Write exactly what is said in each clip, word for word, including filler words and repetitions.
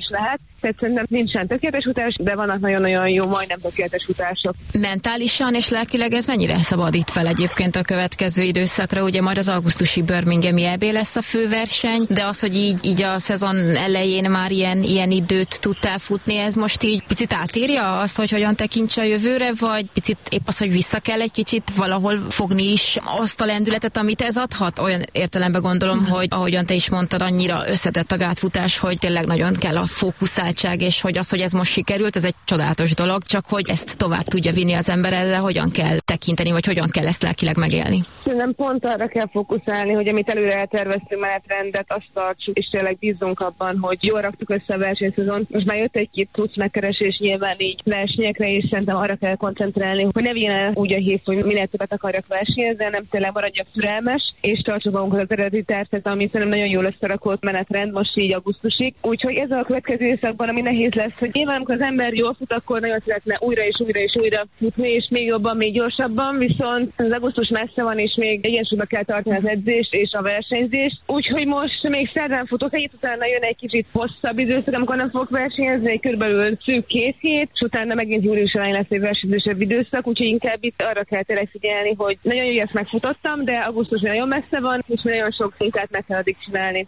lehet. Tehát szerintem nincsen tökéletes futás, de vannak nagyon-nagyon jó, majdnem tökéletes futások. Mentálisan és lelkileg ez mennyire szabadít fel egyébként a következő időszakra? Ugye majd az augusztusi Birminghami é bé lesz a főverseny, de az, hogy így, így a szezon elején már ilyen, ilyen időt tudtál futni, ez most így picit átírja azt, hogy hogyan tekintse a jövőre, vagy picit épp az, hogy vissza kell egy kicsit valahol fogni is azt a lendületet, amit ez adhat? Olyan értelemben gondolom, mm. hogy ahogyan te is mondtad, annyira összetett a gátfutás, hogy tényleg nagyon kell a fókuszáltság, és hogy az, hogy ez most sikerült, ez egy csodálatos dolog, csak hogy ezt tovább tudja vinni az ember, erre hogyan kell tekinteni, vagy hogyan kell ezt lelkileg megélni? Szerintem pont arra kell fókuszálni, hogy amit előre elterveztünk menetrendet, azt tartsuk, és tényleg bízzunk abban, hogy jól raktuk össze a versenyszezon. Most már jött egy-két plusz megkeresés nyilván így versenyekre, és szerintem arra kell koncentrálni, hogy ne vigyen el úgy a hív, hogy minél többet akarjak versenyezni, hanem tényleg maradjak türelmes, és tartsuk magunkat az eredeti tervet, ami szerintem nagyon jól összerakott menetrend most így augusztusig. Úgyhogy ez a következő évszakban, ami nehéz lesz, hogy nyilván amikor az ember jól fut, akkor nagyon szeretne újra és újra és újra futni, és még jobban, még gyorsabban, viszont az augusztus messze van, és még egyensúlyba kell tartani az edzést és a versenyzést. Úgyhogy most még szerdán futok egyet, utána jön egy kicsit hosszabb időszak, amikor nem fogok versenyezni, körülbelül szűk két hét, és utána megint július elején lesz egy versenyzősebb időszak, úgyhogy inkább itt arra kell tényleg figyelni, hogy nagyon jó, hogy ezt megfutottam, de augusztus nagyon messze van, és nagyon sok munkát meg kell addig csinálni.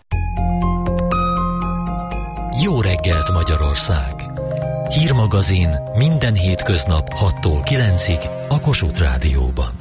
Jó reggelt, Magyarország! Hírmagazin minden hétköznap hattól kilencig a Kossuth Rádióban.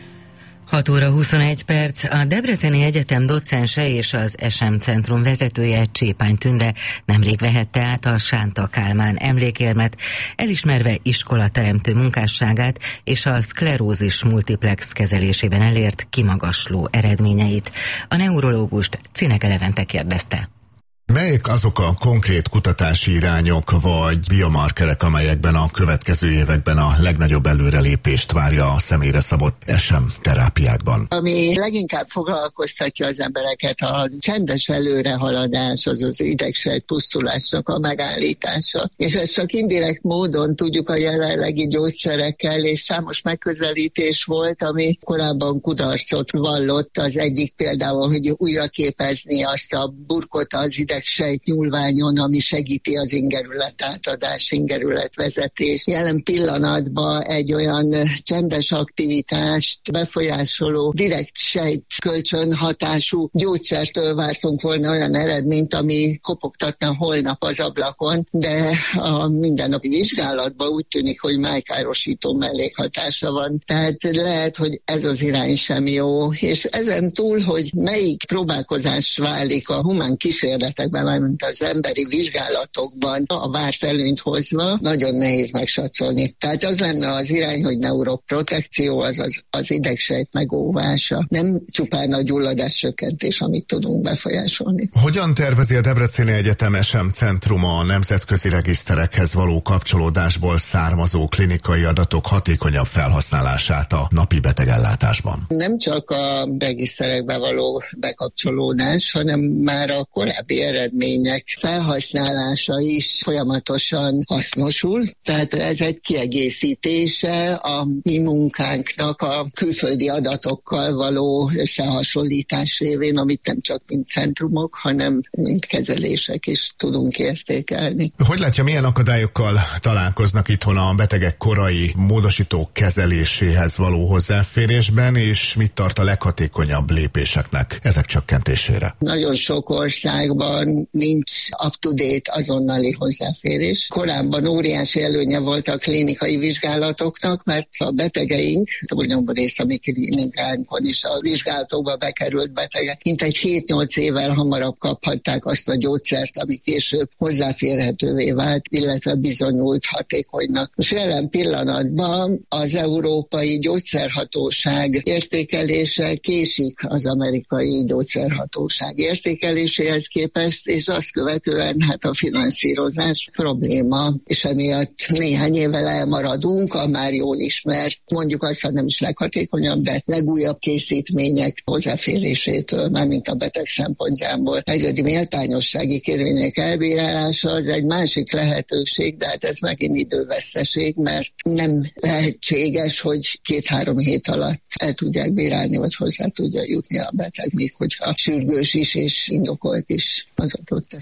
hat óra huszonegy perc. A Debreceni Egyetem docense és az es em Centrum vezetője, Csépány Tünde nemrég vehette át a Sánta Kálmán emlékérmet, elismerve iskolateremtő munkásságát és a szklerózis multiplex kezelésében elért kimagasló eredményeit. A neurológust Cineke Levente kérdezte. Melyek azok a konkrét kutatási irányok vagy biomarkerek, amelyekben a következő években a legnagyobb előrelépést várja a személyre szabott es em terápiákban? Ami leginkább foglalkoztatja az embereket, a csendes előrehaladás, az az idegsejt pusztulásnak a megállítása. És ezt csak indirekt módon tudjuk a jelenlegi gyógyszerekkel, és számos megközelítés volt, ami korábban kudarcot vallott. Az egyik például, hogy újra képezni azt a burkot az ideg sejt nyúlványon, ami segíti az ingerület átadás, ingerület vezetés. Jelen pillanatban egy olyan csendes aktivitást befolyásoló direkt sejt kölcsönhatású gyógyszertől vártunk volna olyan eredményt, ami kopogtatna holnap az ablakon, de a mindennapi vizsgálatban úgy tűnik, hogy májkárosító mellékhatása van. Tehát lehet, hogy ez az irány sem jó. És ezen túl, hogy melyik próbálkozás válik a humán kísérletek, mármint az emberi vizsgálatokban a várt előnyt hozva, nagyon nehéz megsatszolni. Tehát az lenne az irány, hogy neuroprotekció, azaz az idegsejt megóvása. Nem csupán a gyulladás csökkentés, amit tudunk befolyásolni. Hogyan tervezi a Debreceni Egyetem es em Centrum a nemzetközi regiszterekhez való kapcsolódásból származó klinikai adatok hatékonyabb felhasználását a napi betegellátásban? Nem csak a regiszterekbe való bekapcsolódás, hanem már a korábbi eredmények felhasználása is folyamatosan hasznosul. Tehát ez egy kiegészítése a mi munkánknak a külföldi adatokkal való összehasonlítás révén, amit nem csak mint centrumok, hanem mint kezelések is tudunk értékelni. Hogy látja, milyen akadályokkal találkoznak itthon a betegek korai módosító kezeléséhez való hozzáférésben, és mit tart a leghatékonyabb lépéseknek ezek csökkentésére? Nagyon sok országban nincs up-to-date azonnali hozzáférés. Korábban óriási előnye volt a klinikai vizsgálatoknak, mert a betegeink, túlnyomó rész a mi klinikánkon is a vizsgálatokba bekerült betegek, mint egy hét-nyolc évvel hamarabb kaphatták azt a gyógyszert, ami később hozzáférhetővé vált, illetve bizonyult hatékonynak. Most jelen pillanatban az Európai Gyógyszerhatóság értékelése késik az amerikai gyógyszerhatóság értékeléséhez képest, és azt követően hát a finanszírozás probléma, és emiatt néhány évvel elmaradunk a már jól ismert, mondjuk azt, hogy nem is leghatékonyabb, de legújabb készítmények hozzáférésétől, mármint a beteg szempontjából. Egyedi méltányossági kérvények elbírálása az egy másik lehetőség, de hát ez megint időveszteség, mert nem lehetséges, hogy két-három hét alatt el tudják bírálni, vagy hozzá tudja jutni a beteg, még hogyha sürgős is és indokolt is az adott eset.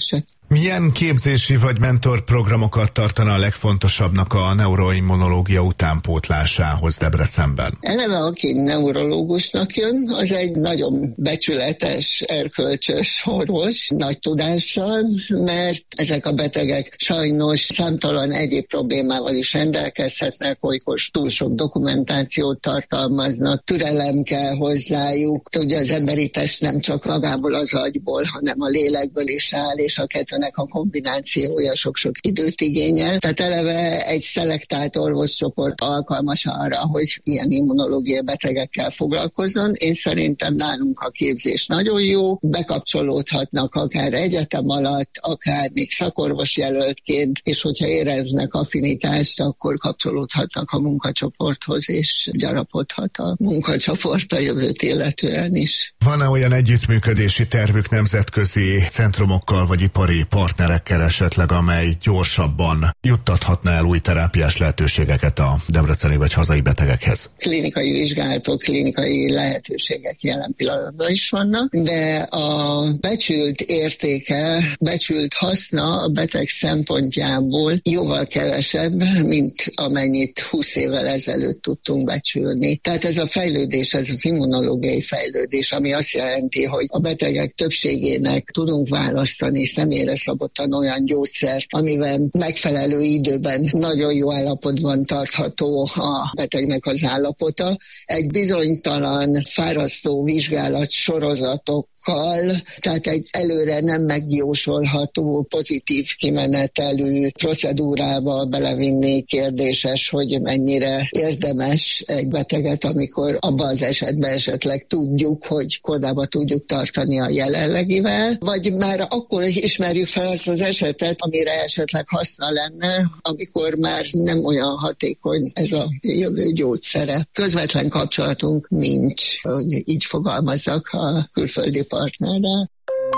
Milyen képzési vagy mentorprogramokat tartana a legfontosabbnak a neuroimmunológia utánpótlásához Debrecenben? Eleve, aki neurológusnak jön, az egy nagyon becsületes, erkölcsös orvos, nagy tudással, mert ezek a betegek sajnos számtalan egyéb problémával is rendelkezhetnek, olykor túl sok dokumentációt tartalmaznak, türelem kell hozzájuk. Ugye az emberi test nem csak magából az agyból, hanem a lélekből is áll, és a kettőnek a kombinációja sok-sok időt igényel. Tehát eleve egy szelektált orvoscsoport alkalmas arra, hogy ilyen immunológiai betegekkel foglalkozzon. Én szerintem nálunk a képzés nagyon jó, bekapcsolódhatnak akár egyetem alatt, akár még szakorvos jelöltként, és hogyha éreznek affinitást, akkor kapcsolódhatnak a munkacsoporthoz, és gyarapodhat a munkacsoport a jövőt illetően is. Van-e olyan együttműködési tervük nemzetközi centrumokkal vagy ipari partnerekkel esetleg, amely gyorsabban juttathatna el új terápiás lehetőségeket a debreceni vagy hazai betegekhez? Klinikai vizsgálatok, klinikai lehetőségek jelen pillanatban is vannak, de a becsült értéke, becsült haszna a beteg szempontjából jóval kevesebb, mint amennyit húsz évvel ezelőtt tudtunk becsülni. Tehát ez a fejlődés, ez az immunológiai fejlődés, ami azt jelenti, hogy a betegek többségének tudunk választani személyre szabottan olyan gyógyszert, amivel megfelelő időben nagyon jó állapotban tartható a betegnek az állapota. Egy bizonytalan, fárasztó vizsgálat sorozatok, tehát egy előre nem megjósolható, pozitív kimenetelű procedúrába belevinni kérdéses, hogy mennyire érdemes egy beteget, amikor abban az esetben esetleg tudjuk, hogy kordába tudjuk tartani a jelenlegivel, vagy már akkor ismerjük fel azt az esetet, amire esetleg haszna lenne, amikor már nem olyan hatékony ez a jövő gyógyszere. Közvetlen kapcsolatunk nincs, hogy így fogalmazzak a külföldi partnerrel.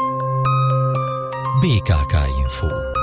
bé ká ká Info.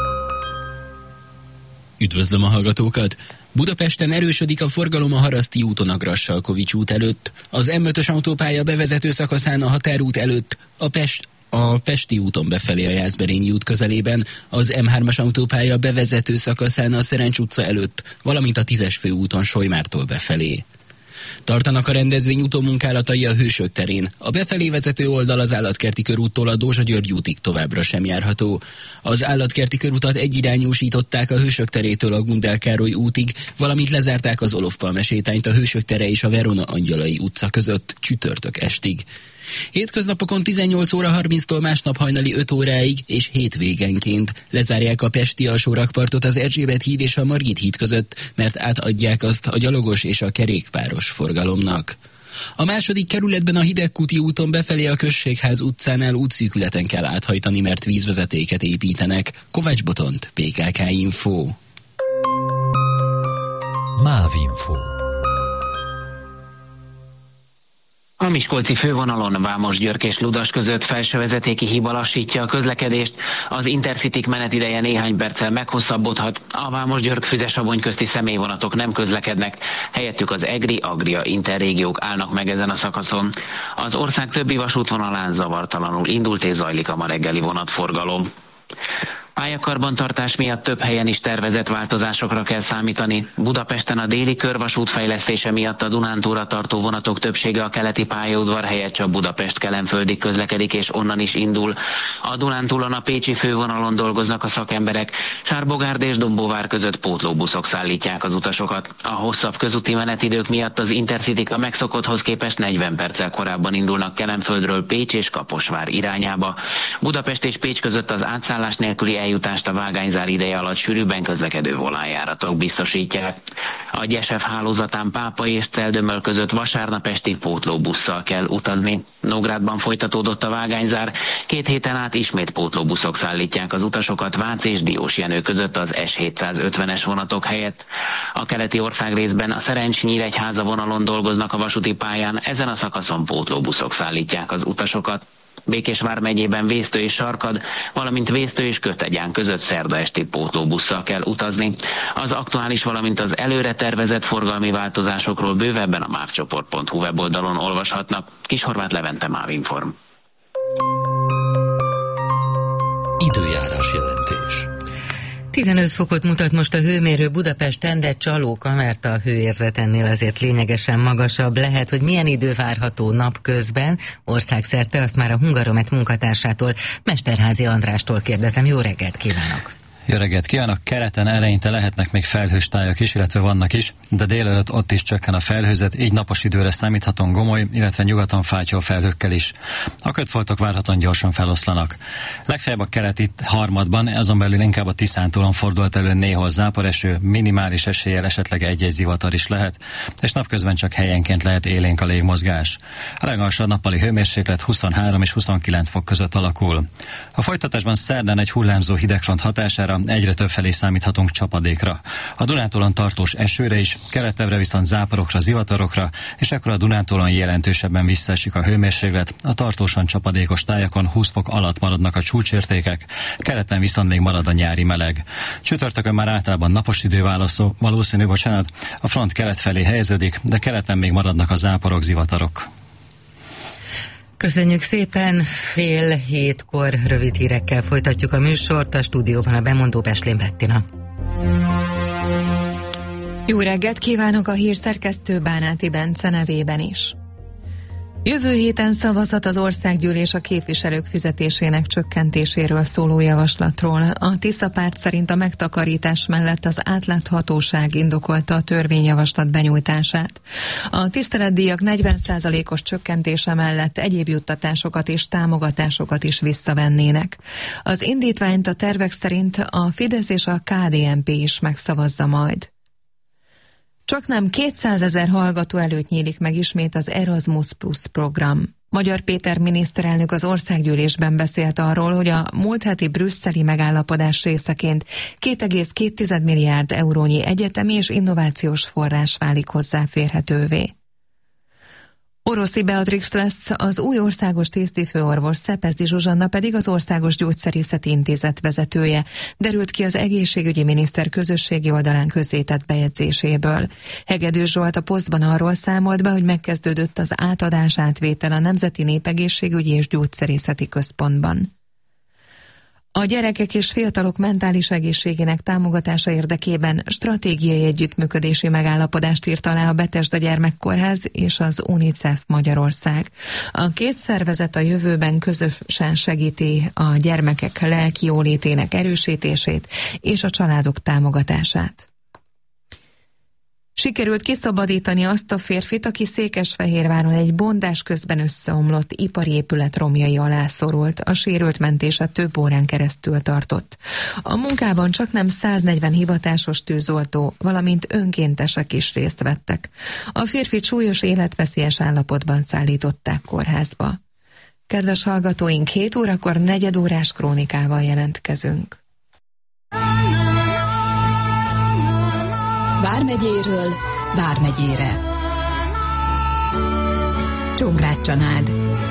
Üdvözlöm a hallgatókat! Budapesten erősödik a forgalom a Haraszti úton a Grassalkovics út előtt, az em ötös autópálya bevezető szakaszán a Határút előtt, a Pest a Pesti úton befelé a Jászberényi út közelében, az em hármas autópálya bevezető szakaszán a Szerencs utca előtt, valamint a tízes főúton Solymártól befelé. Tartanak a rendezvény utómunkálatai a Hősök terén. A befelé vezető oldal az Állatkerti körúttól a Dózsa-György útig továbbra sem járható. Az Állatkerti körutat egyirányúsították a Hősök terétől a Gundel Károly útig, valamint lezárták az Olof Palme sétányt a Hősök tere és a Verona Angyalai utca között csütörtök estig. Hétköznapokon tizennyolc óra harminctól másnap hajnali öt óráig és hétvégenként lezárják a pesti alsó rakpartot az Erzsébet híd és a Margit híd között, mert átadják azt a gyalogos és a kerékpáros forgalomnak. A második kerületben a Hidegkúti úton befelé a Községház utcánál útszűkületen kell áthajtani, mert vízvezetéket építenek. Kovács Botont, bé ká ká Info. Mávinfo. A miskolci fővonalon Vámos-György és Ludas között felsővezetéki hiba lassítja a közlekedést, az Intercityk menetideje néhány perccel meghosszabbodhat, a Vámos-György-Füzesabony közti személyvonatok nem közlekednek, helyettük az EGRI, Agria interrégiók állnak meg ezen a szakaszon. Az ország többi vasútvonalán zavartalanul indult és zajlik a ma reggeli vonatforgalom. Pályakarbantartás miatt több helyen is tervezett változásokra kell számítani. Budapesten a déli körvasút fejlesztése miatt a Dunántúlra tartó vonatok többsége a keleti pályaudvar helyett csak Budapest-Kelenföldig közlekedik és onnan is indul. A Dunántúlon a pécsi fővonalon dolgoznak a szakemberek, Sárbogárd és Dombóvár között pótlóbuszok szállítják az utasokat. A hosszabb közúti menetidők miatt az Intercityk a megszokotthoz képest negyven perccel korábban indulnak Kelenföldről Pécs és Kaposvár irányába. Budapest és Pécs között az átszállás nélküli eljutást a vágányzár ideje alatt sűrűbben közlekedő volánjáratok biztosítják. A Gyesef hálózatán Pápa és Celdömöl között vasárnap esti pótlóbusszal kell utazni. Nógrádban folytatódott a vágányzár, két héten át ismét pótlóbuszok szállítják az utasokat Vác és Diósjenő között az S hétszázötvenes vonatok helyett. A keleti országrészben a Szerencs-Nyíregyháza vonalon dolgoznak a vasúti pályán, ezen a szakaszon pótlóbuszok szállítják az utasokat. Békés vármegyében Vésztő és Sarkad, valamint Vésztő és Kötegyán között szerda esti pótlóbusszal kell utazni. Az aktuális, valamint az előre tervezett forgalmi változásokról bővebben a mávcsoport pont hu weboldalon olvashatnak. Kishorváth Levente, Mávinform. Időjárás jelentés. tizenöt fokot mutat most a hőmérő Budapesten, de csalóka, mert a hőérzet ennél azért lényegesen magasabb. Lehet, hogy milyen idő várható napközben országszerte, azt már a Hungaromet munkatársától, Mesterházy Andrástól kérdezem. Jó reggelt kívánok! Jó reggelt kívánok! Keleten eleinte lehetnek még felhős tájak is, illetve vannak is, de délelőtt ott is csökken a felhőzet, így napos időre számíthatunk gomoly, illetve nyugaton fátyol felhőkkel is. A kötfoltok várhatóan gyorsan feloszlanak. Legfeljebb a keleti harmadban, azon belül inkább a Tiszántúlon fordult elő néhol záporeső, minimális eséllyel esetleg egy-egy zivatar is lehet, és napközben csak helyenként lehet élénk a légmozgás. A legalsóbb nappali hőmérséklet huszonhárom és huszonkilenc fok között alakul. A folytatásban szerdán egy hullámzó hidegfront hatására egyre többfelé számíthatunk csapadékra. A Dunántúlon tartós esőre is, keletebbre viszont záporokra, zivatarokra, és ekkor a Dunántúlon jelentősebben visszaesik a hőmérséklet, a tartósan csapadékos tájakon húsz fok alatt maradnak a csúcsértékek, keleten viszont még marad a nyári meleg. Csütörtökön már általában napos idő válaszol, valószínű, bocsánat, a front kelet felé helyeződik, de keleten még maradnak a záporok, zivatarok. Köszönjük szépen, fél hétkor rövid hírekkel folytatjuk a műsort, a stúdióban a bemondó Beslén Bettina. Jó reggelt kívánok, a hírszerkesztő Bánáti Bence nevében is. Jövő héten szavazhat az országgyűlés a képviselők fizetésének csökkentéséről szóló javaslatról. A Tisza párt szerint a megtakarítás mellett az átláthatóság indokolta a törvényjavaslat benyújtását. A tiszteletdíjak negyven százalékos csökkentése mellett egyéb juttatásokat és támogatásokat is visszavennének. Az indítványt a tervek szerint a Fidesz és a ká dé en pé is megszavazza majd. Csaknem kétszázezer hallgató előtt nyílik meg ismét az Erasmus Plus program. Magyar Péter miniszterelnök az országgyűlésben beszélt arról, hogy a múlt heti brüsszeli megállapodás részeként két egész két milliárd eurónyi egyetemi és innovációs forrás válik hozzáférhetővé. Oroszi Beatrix lesz az új országos tisztifőorvos, Szepezdi Zsuzsanna pedig az Országos Gyógyszerészeti Intézet vezetője, derült ki az egészségügyi miniszter közösségi oldalán közzétett bejegyzéséből. Hegedű Zsolt a Posztban arról számolt be, hogy megkezdődött az átadás-átvétel a Nemzeti Népegészségügyi és Gyógyszerészeti Központban. A gyerekek és fiatalok mentális egészségének támogatása érdekében stratégiai együttműködési megállapodást írt alá a Betesda Gyermekkórház és az UNICEF Magyarország. A két szervezet a jövőben közösen segíti a gyermekek lelkijólétének erősítését és a családok támogatását. Sikerült kiszabadítani azt a férfit, aki Székesfehérváron egy bontás közben összeomlott ipari épület romjai alá szorult. A sérült mentése több órán keresztül tartott. A munkában csaknem száznegyven hivatásos tűzoltó, valamint önkéntesek is részt vettek. A férfit súlyos életveszélyes állapotban szállították kórházba. Kedves hallgatóink, hét órakor negyedórás krónikával jelentkezünk. Vármegyéről Vármegyére. Csongrád Csanád.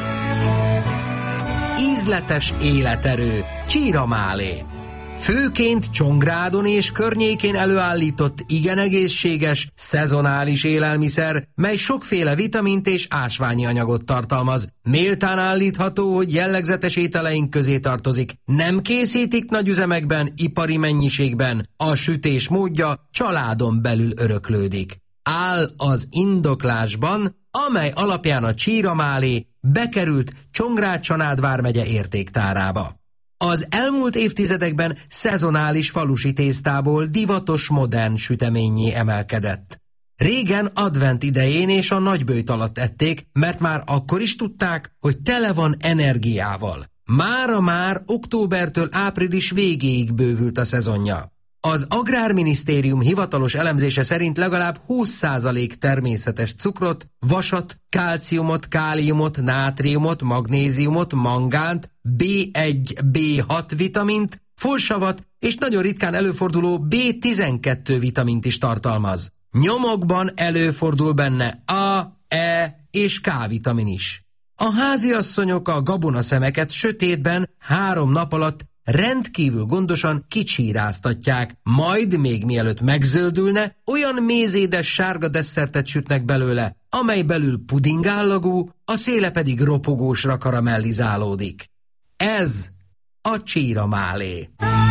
Ízletes életerő, Csíramálé. Főként Csongrádon és környékén előállított igen egészséges, szezonális élelmiszer, mely sokféle vitamint és ásványi anyagot tartalmaz. Méltán állítható, hogy jellegzetes ételeink közé tartozik. Nem készítik nagy üzemekben, ipari mennyiségben. A sütés módja családon belül öröklődik. Áll az indoklásban, amely alapján a Csíramálé bekerült Csongrád Csanád vármegye értéktárába. Az elmúlt évtizedekben szezonális falusi tésztából divatos modern süteményé emelkedett. Régen advent idején és a nagyböjt alatt ették, mert már akkor is tudták, hogy tele van energiával. Mára már októbertől április végéig bővült a szezonja. Az Agrárminisztérium hivatalos elemzése szerint legalább húsz százalék természetes cukrot, vasat, kálciumot, káliumot, nátriumot, magnéziumot, mangánt, bé egy bé hat vitamint, folsavat és nagyon ritkán előforduló bé tizenkettő vitamint is tartalmaz. Nyomokban előfordul benne A, E és K vitamin is. A háziasszonyok a gabonaszemeket sötétben három nap alatt rendkívül gondosan kicsíráztatják, majd még mielőtt megzöldülne, olyan mézédes sárga desszertet sütnek belőle, amely belül pudingállagú, a széle pedig ropogósra karamellizálódik. Ez a Csíramálé.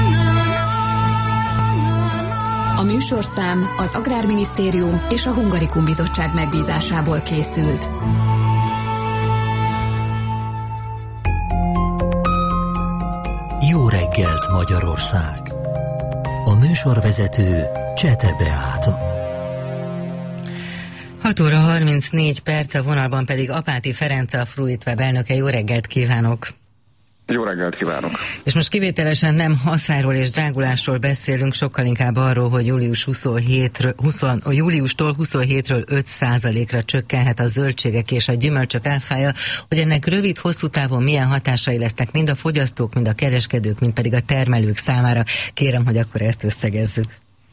A műsorszám az Agrárminisztérium és a Hungarikum Bizottság megbízásából készült. Jó reggelt, Magyarország! A műsorvezető Csete Beáta. hat óra harmincnégy perc, a vonalban pedig Apáti Ferenc, a Fruitweb elnöke. Jó reggelt kívánok! Jó reggelt kívánok! És most kivételesen nem haszáról és drágulásról beszélünk, sokkal inkább arról, hogy július huszonhétről, húsz, júliustól huszonhétről öt százalékra csökkenhet a zöldségek és a gyümölcsök áfája, hogy ennek rövid-hosszú távon milyen hatásai lesznek mind a fogyasztók, mind a kereskedők, mind pedig a termelők számára. Kérem, hogy akkor ezt összegezzük.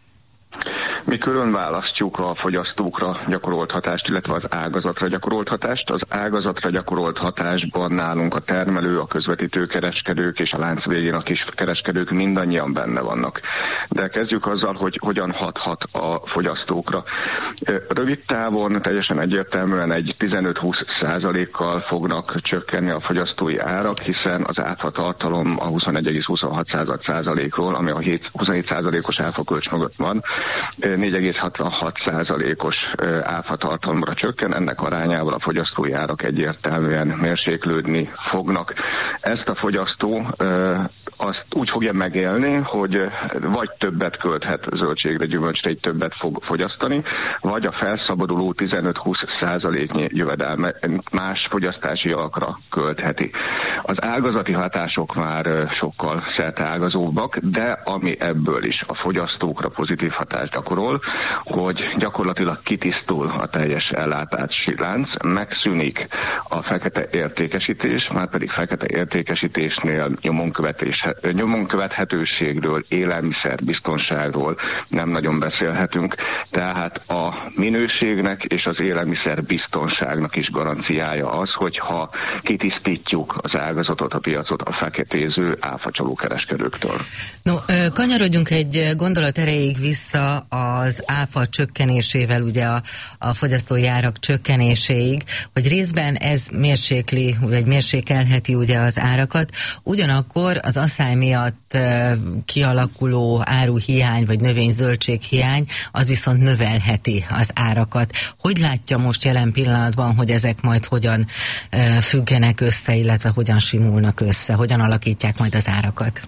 Mi külön választjuk a fogyasztókra gyakorolt hatást, illetve az ágazatra gyakorolt hatást. Az ágazatra gyakorolt hatásban nálunk a termelő, a közvetítő kereskedők és a lánc végén a kis kereskedők mindannyian benne vannak. De kezdjük azzal, hogy hogyan hathat a fogyasztókra. Rövid távon teljesen egyértelműen egy tizenöt-húsz százalékkal fognak csökkenni a fogyasztói árak, hiszen az áfa tartalom a huszonegy egész huszonhat százalékról, ami a huszonhét százalékos áfa kölcs mögött van, négy egész hatvanhat százalékos áfa tartalomra csökken, ennek arányával a fogyasztói árak egyértelműen mérséklődni fognak. Ezt a fogyasztó azt úgy fogja megélni, hogy vagy többet költhet zöldségre, gyümölcsre, így többet fog fogyasztani, vagy a felszabaduló tizenöt-húsz százaléknyi jövedelme más fogyasztási alakra költheti. Az ágazati hatások már sokkal szerteágazóbbak, de ami ebből is a fogyasztókra pozitív hatást gyakorol, hogy gyakorlatilag kitisztul a teljes ellátási lánc, megszűnik a fekete értékesítés, már pedig fekete értékesítésnél nyomonkövetés nyomon követhetőségről, élelmiszerbiztonságról nem nagyon beszélhetünk, tehát a minőségnek és az élelmiszerbiztonságnak is garanciája az, hogyha kitisztítjuk az ágazatot, a piacot a feketéző áfacsaló kereskedőktől. No, kanyarodjunk egy gondolat erejéig vissza az áfa csökkenésével, ugye a, a fogyasztói árak csökkenéséig, hogy részben ez mérsékli, vagy mérsékelheti ugye az árakat, ugyanakkor az asszály miatt kialakuló áruhiány, vagy növényzöldség hiány, az viszont növelheti az árakat. Hogy látja most jelen pillanatban, hogy ezek majd hogyan függenek össze, illetve hogyan simulnak össze, hogyan alakítják majd az árakat?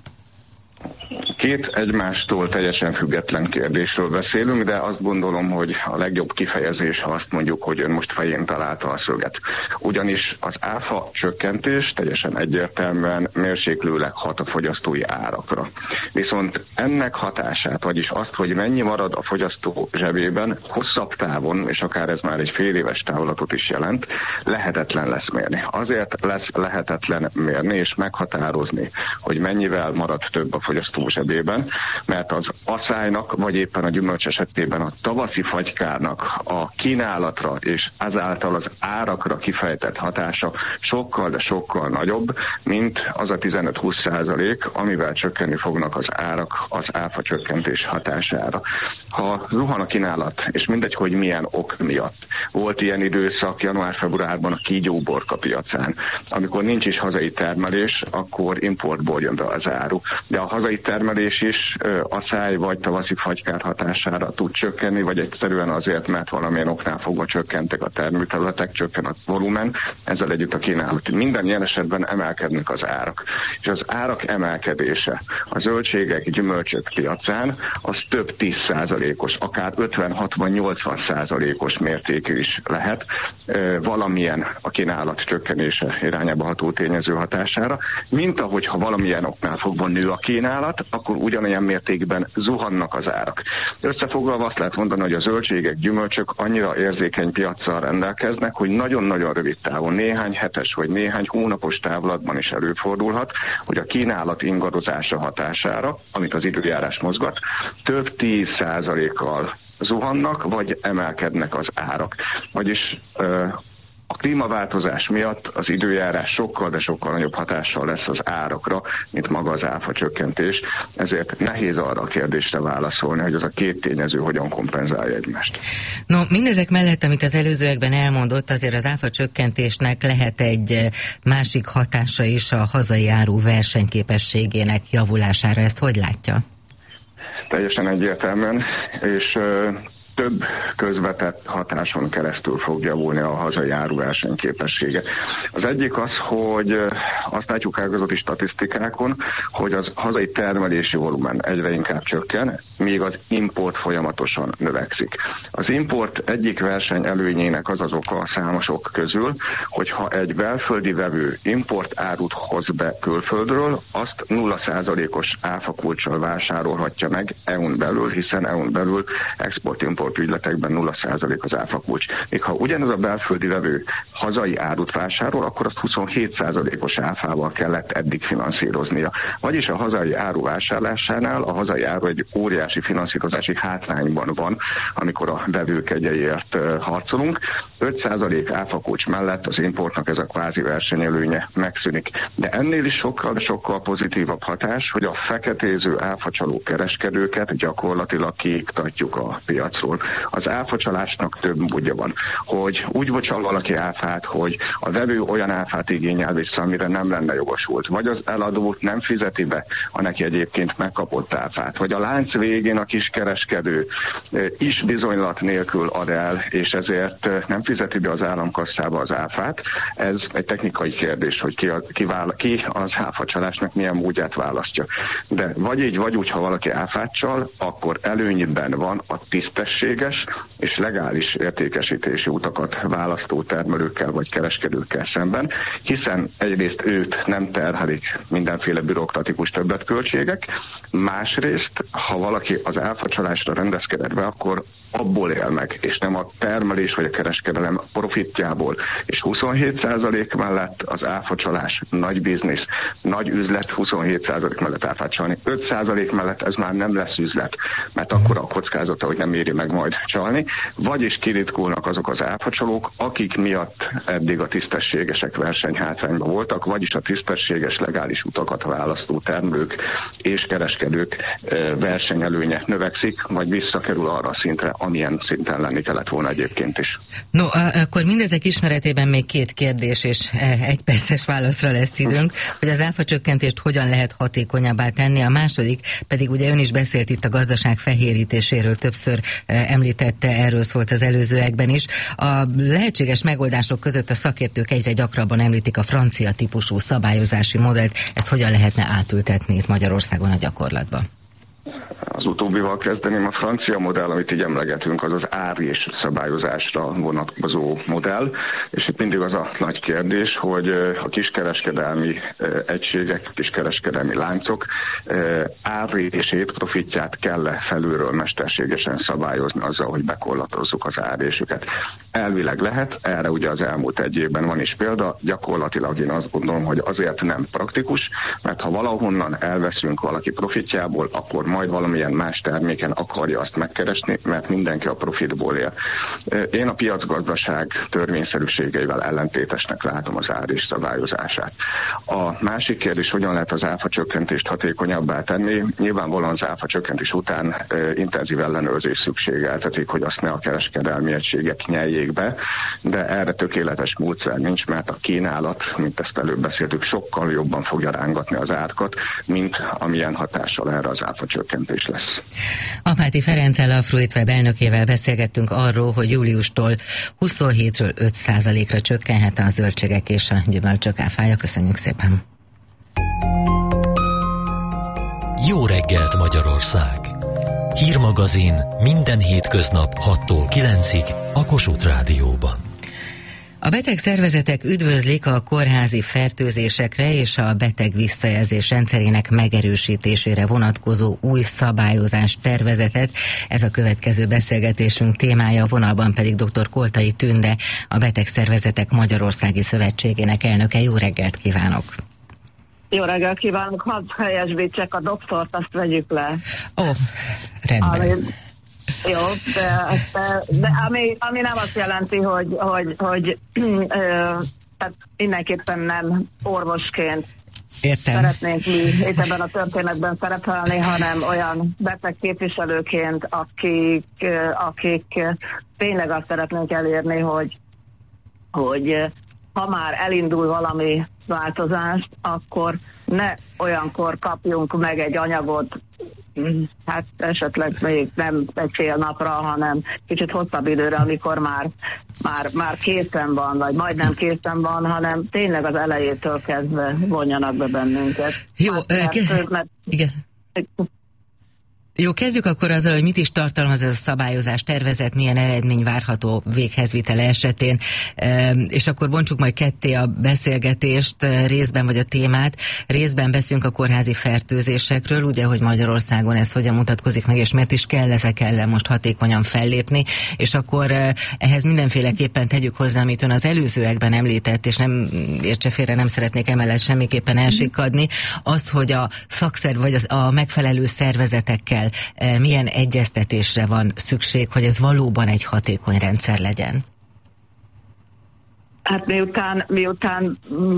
Két egymástól teljesen független kérdésről beszélünk, de azt gondolom, hogy a legjobb kifejezés, ha azt mondjuk, hogy ön most fején találta a szöget. Ugyanis az áfa csökkentés teljesen egyértelműen mérséklőleg hat a fogyasztói árakra. Viszont ennek hatását, vagyis azt, hogy mennyi marad a fogyasztó zsebében, hosszabb távon, és akár ez már egy fél éves távlatot is jelent, lehetetlen lesz mérni. Azért lesz lehetetlen mérni és meghatározni, hogy mennyivel marad több a fogyasztó zsebében, mert az aszálynak, vagy éppen a gyümölcs esetében a tavaszi fagykának a kínálatra és ezáltal az árakra kifejtett hatása sokkal, de sokkal nagyobb, mint az a tizenöt-húsz százalék, amivel csökkenni fognak az árak az áfa csökkentés hatására. Ha zuhan a kínálat, és mindegy, hogy milyen ok miatt. Volt ilyen időszak január-februárban a kígyóborka piacán. Amikor nincs is hazai termelés, akkor importból jön be az áru. De a hazai termelés is ö, aszály vagy tavaszi fagykár hatására tud csökkenni, vagy egyszerűen azért, mert valamilyen oknál fogva csökkentek a termőterületek, csökken a volumen, ezzel együtt a kínálat. Minden ilyen esetben emelkednek az árak. És az árak emelkedése a zöldségek, gyümölcsök piacán az több tíz százalékos, akár ötven-hatvan-nyolcvan százalékos mértékű is lehet ö, valamilyen a kínálat csökkenése irányába ható tényező hatására, mint ahogy ha valamilyen oknál fogva nő a kínálat, akkor ugyanolyan mértékben zuhannak az árak. Összefoglalva azt lehet mondani, hogy a zöldségek, gyümölcsök annyira érzékeny piaccal rendelkeznek, hogy nagyon-nagyon rövid távon, néhány hetes vagy néhány hónapos távlatban is előfordulhat, hogy a kínálat ingadozása hatására, amit az időjárás mozgat, több tíz százalékkal zuhannak, vagy emelkednek az árak. Vagyis ö, a klímaváltozás miatt az időjárás sokkal, de sokkal nagyobb hatással lesz az árakra, mint maga az áfa csökkentés, ezért nehéz arra a kérdésre válaszolni, hogy az a két tényező hogyan kompenzálja egymást. No, mindezek mellett, amit az előzőekben elmondott, azért az áfa csökkentésnek lehet egy másik hatása is a hazai áru versenyképességének javulására. Ezt hogy látja? Teljesen egyértelműen, és több közvetett hatáson keresztül fog javulni a hazai áru versenyképessége. Az egyik az, hogy azt látjuk ágazati statisztikákon, hogy az hazai termelési volumen egyre inkább csökken, míg az import folyamatosan növekszik. Az import egyik verseny előnyének az az oka a számosok közül, hogyha egy belföldi vevő import árut hoz be külföldről, azt nulla százalékos áfakulccsal vásárolhatja meg é u-n belül, hiszen é u-n belül export-import ügyletekben nulla százalék az áfakulcs. Még ha ugyanaz a belföldi vevő hazai árut vásárol, akkor azt huszonhét százalékos áfával kellett eddig finanszíroznia. Vagyis a hazai áru vásárlásánál a hazai áru egy óriási finanszírozási hátrányban van, amikor a vevők egyeiért harcolunk. öt százalék áfakulcs mellett az importnak ez a kvázi versenyelőnye megszűnik. De ennél is sokkal, sokkal pozitívabb hatás, hogy a feketéző áfacsaló kereskedőket gyakorlatilag kiiktatjuk a piacról. Az áfacsalásnak több módja van, hogy úgy bocsal valaki áfát, hogy a vevő olyan áfát igényel vissza, amire nem lenne jogosult, vagy az eladó nem fizeti be a neki egyébként megkapott áfát, vagy a lánc végén a kiskereskedő is bizonylat nélkül ad el, és ezért nem fizeti be az államkasszába az áfát. Ez egy technikai kérdés, hogy ki, a, ki, vála, ki az áfacsalásnak milyen módját választja. De vagy így, vagy úgy, ha valaki áfát csal, akkor előnyben van a tisztességes és legális értékesítési utakat választó termelőkkel vagy kereskedőkkel szemben, hiszen egyrészt őt nem terhelik mindenféle bürokratikus többletköltségek, másrészt, ha valaki az áfacsalásra rendezkedett be, akkor abból él meg, és nem a termelés vagy a kereskedelem profitjából. És huszonhét százalék mellett az áfacsalás nagy biznisz, nagy üzlet, huszonhét százalék mellett áfát csalni. öt százalék mellett ez már nem lesz üzlet, mert akkor a kockázata, hogy nem éri meg majd csalni, vagyis kiritkulnak azok az áfacsalók, akik miatt eddig a tisztességesek versenyhátrányban voltak, vagyis a tisztességes legális utakat választó termelők és kereskedők versenyelőnye növekszik, vagy visszakerül arra a szintre, amilyen szinten lenni kellett volna egyébként is. No, akkor mindezek ismeretében még két kérdés, és egy perces válaszra lesz időnk, hogy az áfacsökkentést hogyan lehet hatékonyabbá tenni. A második pedig ugye ön is beszélt itt a gazdaság fehérítéséről, többször említette, erről szólt az előzőekben is. A lehetséges megoldások között a szakértők egyre gyakrabban említik a francia típusú szabályozási modellt. Ezt hogyan lehetne átültetni itt Magyarországon a gyakorlatba? Az utóbbival kezdeném. A francia modell, amit így emlegetünk, az az ár és szabályozásra vonatkozó modell, és itt mindig az a nagy kérdés, hogy a kiskereskedelmi egységek, kiskereskedelmi láncok árrését, profitját kell-e felülről mesterségesen szabályozni azzal, hogy bekorlátozzuk az árrésüket. Elvileg lehet, erre ugye az elmúlt egy évben van is példa, gyakorlatilag én azt gondolom, hogy azért nem praktikus, mert ha valahonnan elveszünk valaki profitjából, akkor majd valamilyen más terméken akarja azt megkeresni, mert mindenki a profitból él. Én a piacgazdaság törvényszerűségeivel ellentétesnek látom az ár és szabályozását. A másik kérdés, hogyan lehet az áfa csökkentést hatékonyabbá tenni. Nyilvánvalóan az áfa csökkentés után e, intenzív ellenőrzés szükségeltetik, hogy azt ne a kereskedelmi egységek nyeljék be, de erre tökéletes módszer nincs, mert a kínálat, mint ezt előbb beszéltük, sokkal jobban fogja rángatni az árkat, mint amilyen hatással erre az áfa csökkentés lesz. Apáti Ferenccel, a Fruitweb elnökével beszélgettünk arról, hogy júliustól huszonhétről öt százalékra csökkenhet a zöldségek és a gyümölcsök áfája. Köszönjük szépen! Jó reggelt, Magyarország! Hírmagazin minden hétköznap hattól kilencig a Kossuth Rádióban. A beteg szervezetek üdvözlik a kórházi fertőzésekre és a beteg visszajelzés rendszerének megerősítésére vonatkozó új szabályozás tervezetet. Ez a következő beszélgetésünk témája, a vonalban pedig dr. Koltai Tünde, a Betegszervezetek Magyarországi Szövetségének elnöke. Jó reggelt kívánok! Jó reggelt kívánok! Hadd helyesbítsek a doktort, azt vegyük le. Ó, rendben. Ami Jó, de, de, de ami, ami nem azt jelenti, hogy, hogy, hogy ö, tehát mindenképpen nem orvosként Értem. szeretnénk mi itt ebben a történetben szerepelni, hanem olyan beteg képviselőként, akik, akik tényleg azt szeretnénk elérni, hogy, hogy ha már elindul valami változást, akkor ne olyankor kapjunk meg egy anyagot, hát esetleg még nem egy fél napra, hanem kicsit hosszabb időre, amikor már, már, már készen van, vagy majdnem készen van, hanem tényleg az elejétől kezdve vonjanak be bennünket. Jó, hát, mert, ke- mert, igen. Jó, kezdjük akkor azzal, hogy mit is tartalmaz ez a szabályozás tervezet, milyen eredmény várható véghezvitele esetén, és akkor bontsuk majd ketté a beszélgetést részben, vagy a témát. Részben beszélünk a kórházi fertőzésekről, ugye, hogy Magyarországon ez hogyan mutatkozik meg, és miért is kell ezek ellen most hatékonyan fellépni, és akkor ehhez mindenféleképpen tegyük hozzá, amit ön az előzőekben említett, és nem értse félre, nem szeretnék emellett semmiképpen elsikadni, azt, hogy a szakszerv, vagy az, a megfelelő szervezetekkel milyen egyeztetésre van szükség, hogy ez valóban egy hatékony rendszer legyen? Hát miután, miután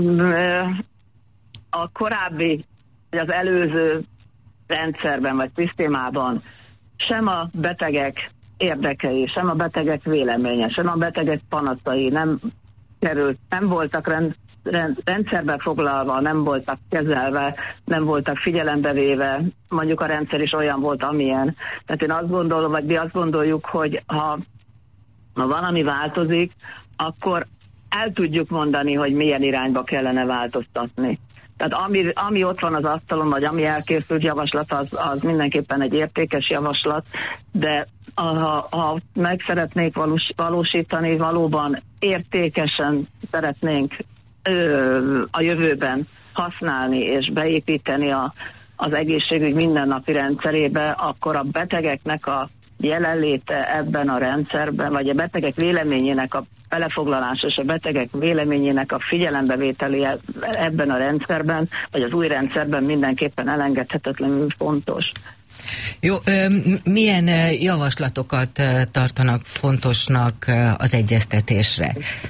a korábbi, vagy az előző rendszerben, vagy szisztémában sem a betegek érdekei, sem a betegek véleménye, sem a betegek panaszai nem került, nem voltak rend, rend, rendszerbe foglalva, nem voltak kezelve, nem voltak figyelembe véve, mondjuk a rendszer is olyan volt, amilyen. Tehát én azt gondolom, vagy mi azt gondoljuk, hogy ha, ha valami változik, akkor el tudjuk mondani, hogy milyen irányba kellene változtatni. Tehát ami, ami ott van az asztalon, vagy ami elkészült javaslat, az, az mindenképpen egy értékes javaslat, de ha, ha meg szeretnék valós, valósítani, valóban értékesen szeretnénk ö, a jövőben használni és beépíteni a, az egészségügy mindennapi rendszerébe, akkor a betegeknek a jelenléte ebben a rendszerben, vagy a betegek véleményének a belefoglalása és a betegek véleményének a figyelembevételi ebben a rendszerben, vagy az új rendszerben mindenképpen elengedhetetlenül fontos. Jó, milyen javaslatokat tartanak fontosnak az egyeztetésre?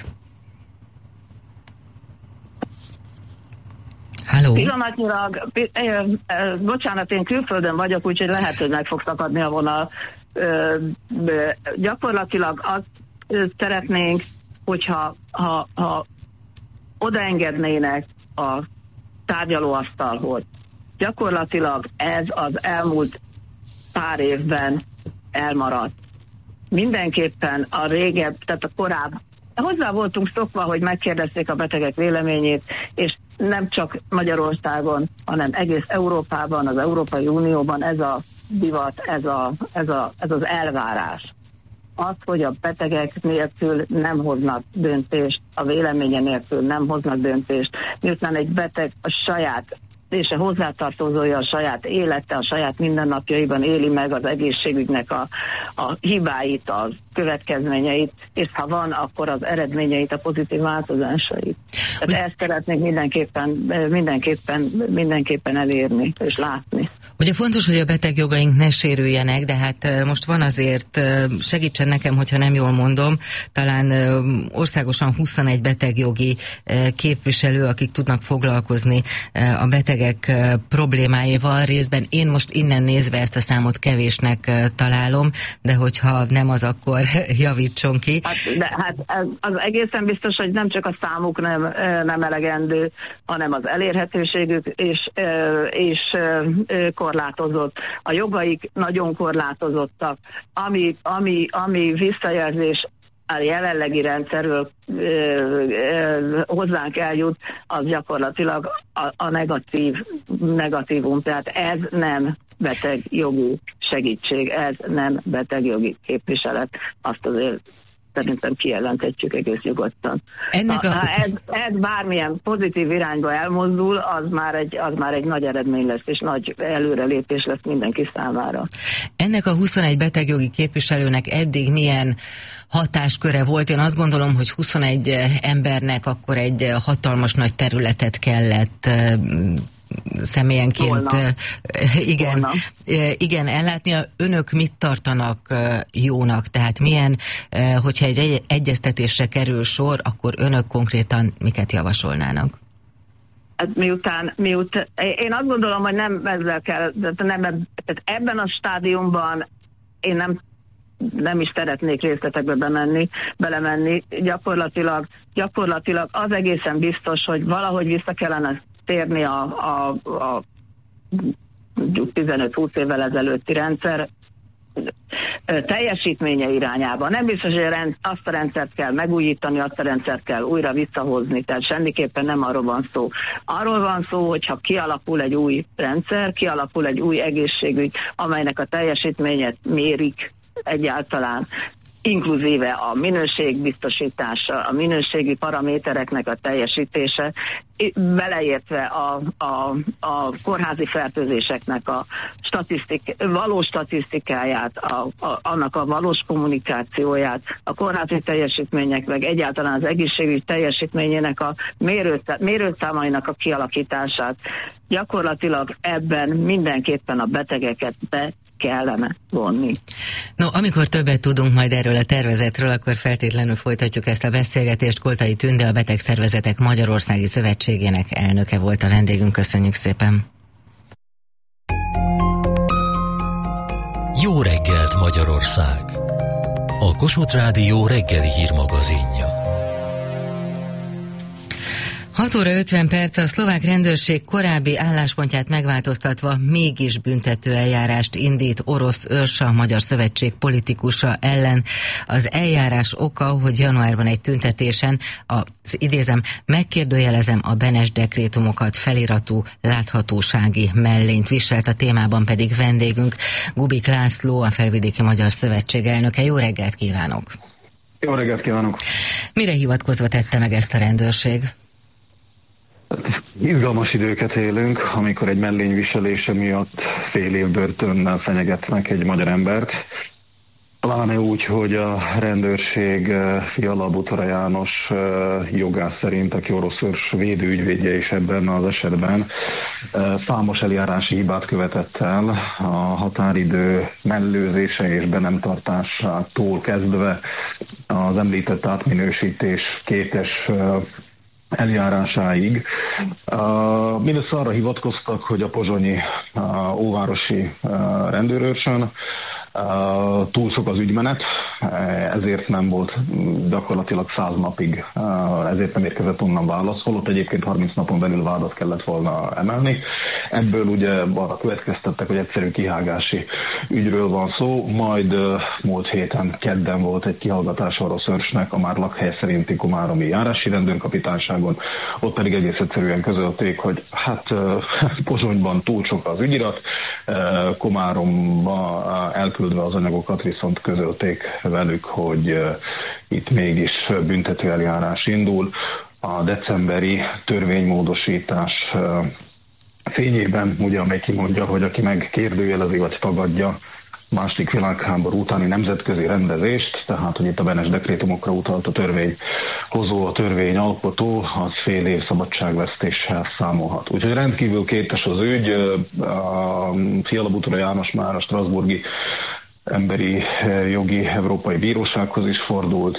Halló? Pillanatnyilag, bocsánat, én külföldön vagyok, úgyhogy lehet, hogy meg fog szakadni a vonal. Gyakorlatilag azt szeretnénk, hogyha ha, ha odaengednének a tárgyalóasztalhoz. Gyakorlatilag ez az elmúlt pár évben elmaradt. Mindenképpen a régebb, tehát a korábban hozzá voltunk szokva, hogy megkérdezzék a betegek véleményét, és nem csak Magyarországon, hanem egész Európában, az Európai Unióban ez a divat, ez, a, ez, a, ez az elvárás. Az, hogy a betegek nélkül nem hoznak döntést, a véleménye nélkül nem hoznak döntést, miután egy beteg a saját és a hozzátartozója a saját élete, a saját mindennapjaiban éli meg az egészségügynek a, a hibáit, a következményeit, és ha van, akkor az eredményeit, a pozitív változásait. Tehát ezt szeretnék mindenképpen, mindenképpen, mindenképpen elérni és látni. Ugye fontos, hogy a betegjogaink ne sérüljenek, de hát most van azért, segítsen nekem, hogyha nem jól mondom, talán országosan huszonegy betegjogi képviselő, akik tudnak foglalkozni a betegek problémáival részben. Én most innen nézve ezt a számot kevésnek találom, de hogyha nem az, akkor javítson ki. Hát, de, hát ez, az egészen biztos, hogy nem csak a számuk nem, nem elegendő, hanem az elérhetőségük és, és korlátozott. A jogaik nagyon korlátozottak. Ami, ami, ami visszajelzés a jelenlegi rendszerről ö, ö, hozzánk eljut, az gyakorlatilag a, a negatív, negatívum. Tehát ez nem betegjogi segítség, ez nem betegjogi képviselet. Azt azért szerintem kijelenthetjük egész nyugodtan. Ennek a... Ha ez, ez bármilyen pozitív irányba elmozdul, az már, egy, az már egy nagy eredmény lesz, és nagy előrelépés lesz mindenki számára. Ennek a huszonegy betegjogi képviselőnek eddig milyen hatásköre volt? Én azt gondolom, hogy huszonegy embernek akkor egy hatalmas nagy területet kellett személyenként Volna. igen, Volna. igen, ellátni. Önök mit tartanak jónak? Tehát milyen, hogyha egy egyeztetésre kerül sor, akkor önök konkrétan miket javasolnának? Hát miután, miután, én azt gondolom, hogy nem ezzel kell, nem, tehát ebben a stádiumban én nem, nem is szeretnék részletekbe bemenni, belemenni. Gyakorlatilag, gyakorlatilag az egészen biztos, hogy valahogy vissza kellene térni a, a, a tizenöt-húsz évvel ezelőtti rendszer teljesítménye irányába. Nem biztos, hogy azt a rendszert kell megújítani, azt a rendszert kell újra visszahozni, tehát semmiképpen nem arról van szó. Arról van szó, hogyha kialakul egy új rendszer, kialakul egy új egészségügy, amelynek a teljesítményet mérik egyáltalán, inkluzíve a minőségbiztosítása, a minőségi paramétereknek a teljesítése, beleértve a, a, a kórházi fertőzéseknek a statisztik, valós statisztikáját, a, a, annak a valós kommunikációját, a kórházi teljesítmények, meg egyáltalán az egészségügy teljesítményének a mérőt, mérőszámainak a kialakítását. Gyakorlatilag ebben mindenképpen a betegeket be kellene vonni. No, amikor többet tudunk majd erről a tervezetről, akkor feltétlenül folytatjuk ezt a beszélgetést. Koltai Tünde, a Betegszervezetek Magyarországi Szövetségének elnöke volt a vendégünk. Köszönjük szépen! Jó reggelt, Magyarország! A Kossuth Rádió reggeli hírmagazinja. hat óra ötven perc, a szlovák rendőrség korábbi álláspontját megváltoztatva mégis büntető eljárást indít orosz őrs, a Magyar Szövetség politikusa ellen. Az eljárás oka, hogy januárban egy tüntetésen, az idézem, megkérdőjelezem a Benes dekrétumokat feliratú láthatósági mellényt viselt, a témában pedig vendégünk Gubik László, a Felvidéki Magyar Szövetség elnöke. Jó reggelt kívánok! Jó reggelt kívánok! Mire hivatkozva tette meg ezt a rendőrség? Izgalmas időket élünk, amikor egy mellényviselése miatt fél év börtönnel fenyegetnek egy magyar embert. Pláne úgy, hogy a rendőrség Fiala Butora János jogász szerint, aki orosz őrs védőügyvédje is ebben az esetben, számos eljárási hibát követett el, a határidő mellőzése és be nem tartásától kezdve az említett átminősítés kétes eljárásáig. Uh, mindössze arra hivatkoztak, hogy a pozsonyi uh, óvárosi uh, rendőrőrsön Uh, túl sok az ügymenet, ezért nem volt gyakorlatilag száz napig, uh, ezért nem érkezett onnan válasz, holott egyébként harminc napon belül vádat kellett volna emelni. Ebből ugye arra következtettek, hogy egyszerű kihágási ügyről van szó, majd uh, múlt héten kedden volt egy kihallgatás orosz őrsnek a már lakhely szerinti komáromi járási rendőrkapitányságon, ott pedig egész egyszerűen közölték, hogy hát uh, Pozsonyban túl sok az ügyirat, uh, Komáromba uh, elküldött az anyagokat, viszont közölték velük, hogy uh, itt mégis büntető eljárás indul. A decemberi törvénymódosítás uh, fényében, ugye, amely kimondja, hogy aki megkérdőjelezi vagy tagadja második világháború utáni nemzetközi rendezést, tehát hogy itt a Benes dekrétumokra utalt a törvényhozó, a törvényalkotó, az fél év szabadságvesztéssel számolhat. Úgyhogy rendkívül kétes az ügy, a Fiala Butora János már a strasbourgi emberi jogi európai bírósághoz is fordult,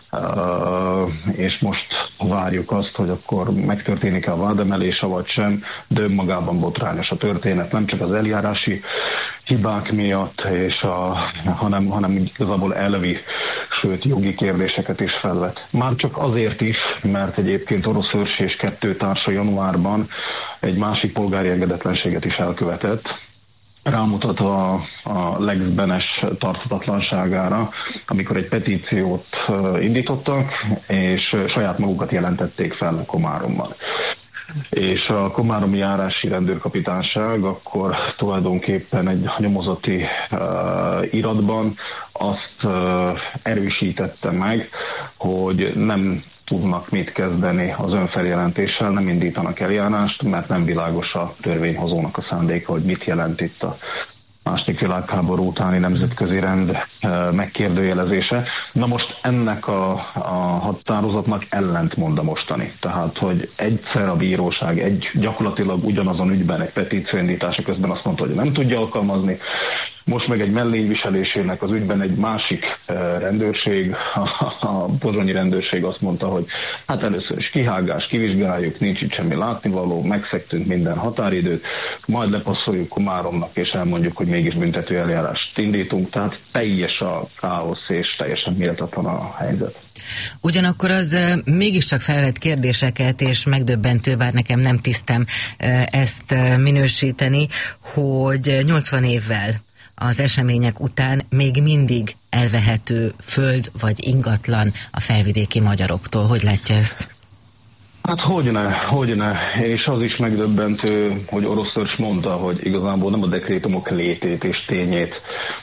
és most várjuk azt, hogy akkor megtörténik-e a vádemelése vagy sem, de önmagában botrányos a történet, nem csak az eljárási hibák miatt, és a, hanem, hanem igazából elvi, sőt jogi kérdéseket is felvet. Már csak azért is, mert egyébként orosz őrs és kettő társa januárban egy másik polgári engedetlenséget is elkövetett, rámutatva a Lex Benes tarthatatlanságára, amikor egy petíciót indítottak, és saját magukat jelentették fel Komáromban. És a komáromi járási rendőrkapitányság akkor tulajdonképpen egy nyomozati uh, iratban azt uh, erősítette meg, hogy nem tudnak mit kezdeni az önfeljelentéssel, nem indítanak eljárást, mert nem világos a törvényhozónak a szándéka, hogy mit jelent itt a, második világháború utáni nemzetközi rend megkérdőjelezése. Na most ennek a, a határozatnak ellentmond a mostani. Tehát, hogy egyszer a bíróság egy gyakorlatilag ugyanazon ügyben egy petícióindítása közben azt mondta, hogy nem tudja alkalmazni, most meg egy mellényviselésének az ügyben egy másik rendőrség, a pozsonyi rendőrség azt mondta, hogy hát először is kihágás, kivizsgáljuk, nincs itt semmi látnivaló, megszegtünk minden határidőt, majd lepasszoljuk Komáromnak, és elmondjuk, hogy mégis büntető eljárást indítunk, tehát teljes a káosz, és teljesen méltatlan a helyzet. Ugyanakkor az mégiscsak felvet kérdéseket, és megdöbbentő, bár nekem nem tisztem ezt minősíteni, hogy nyolcvan évvel az események után még mindig elvehető föld vagy ingatlan a felvidéki magyaroktól. Hogy látja ezt? Hát hogyne, hogyne, és az is megdöbbentő, hogy Orosz Őrs mondta, hogy igazából nem a dekrétumok létét és tényét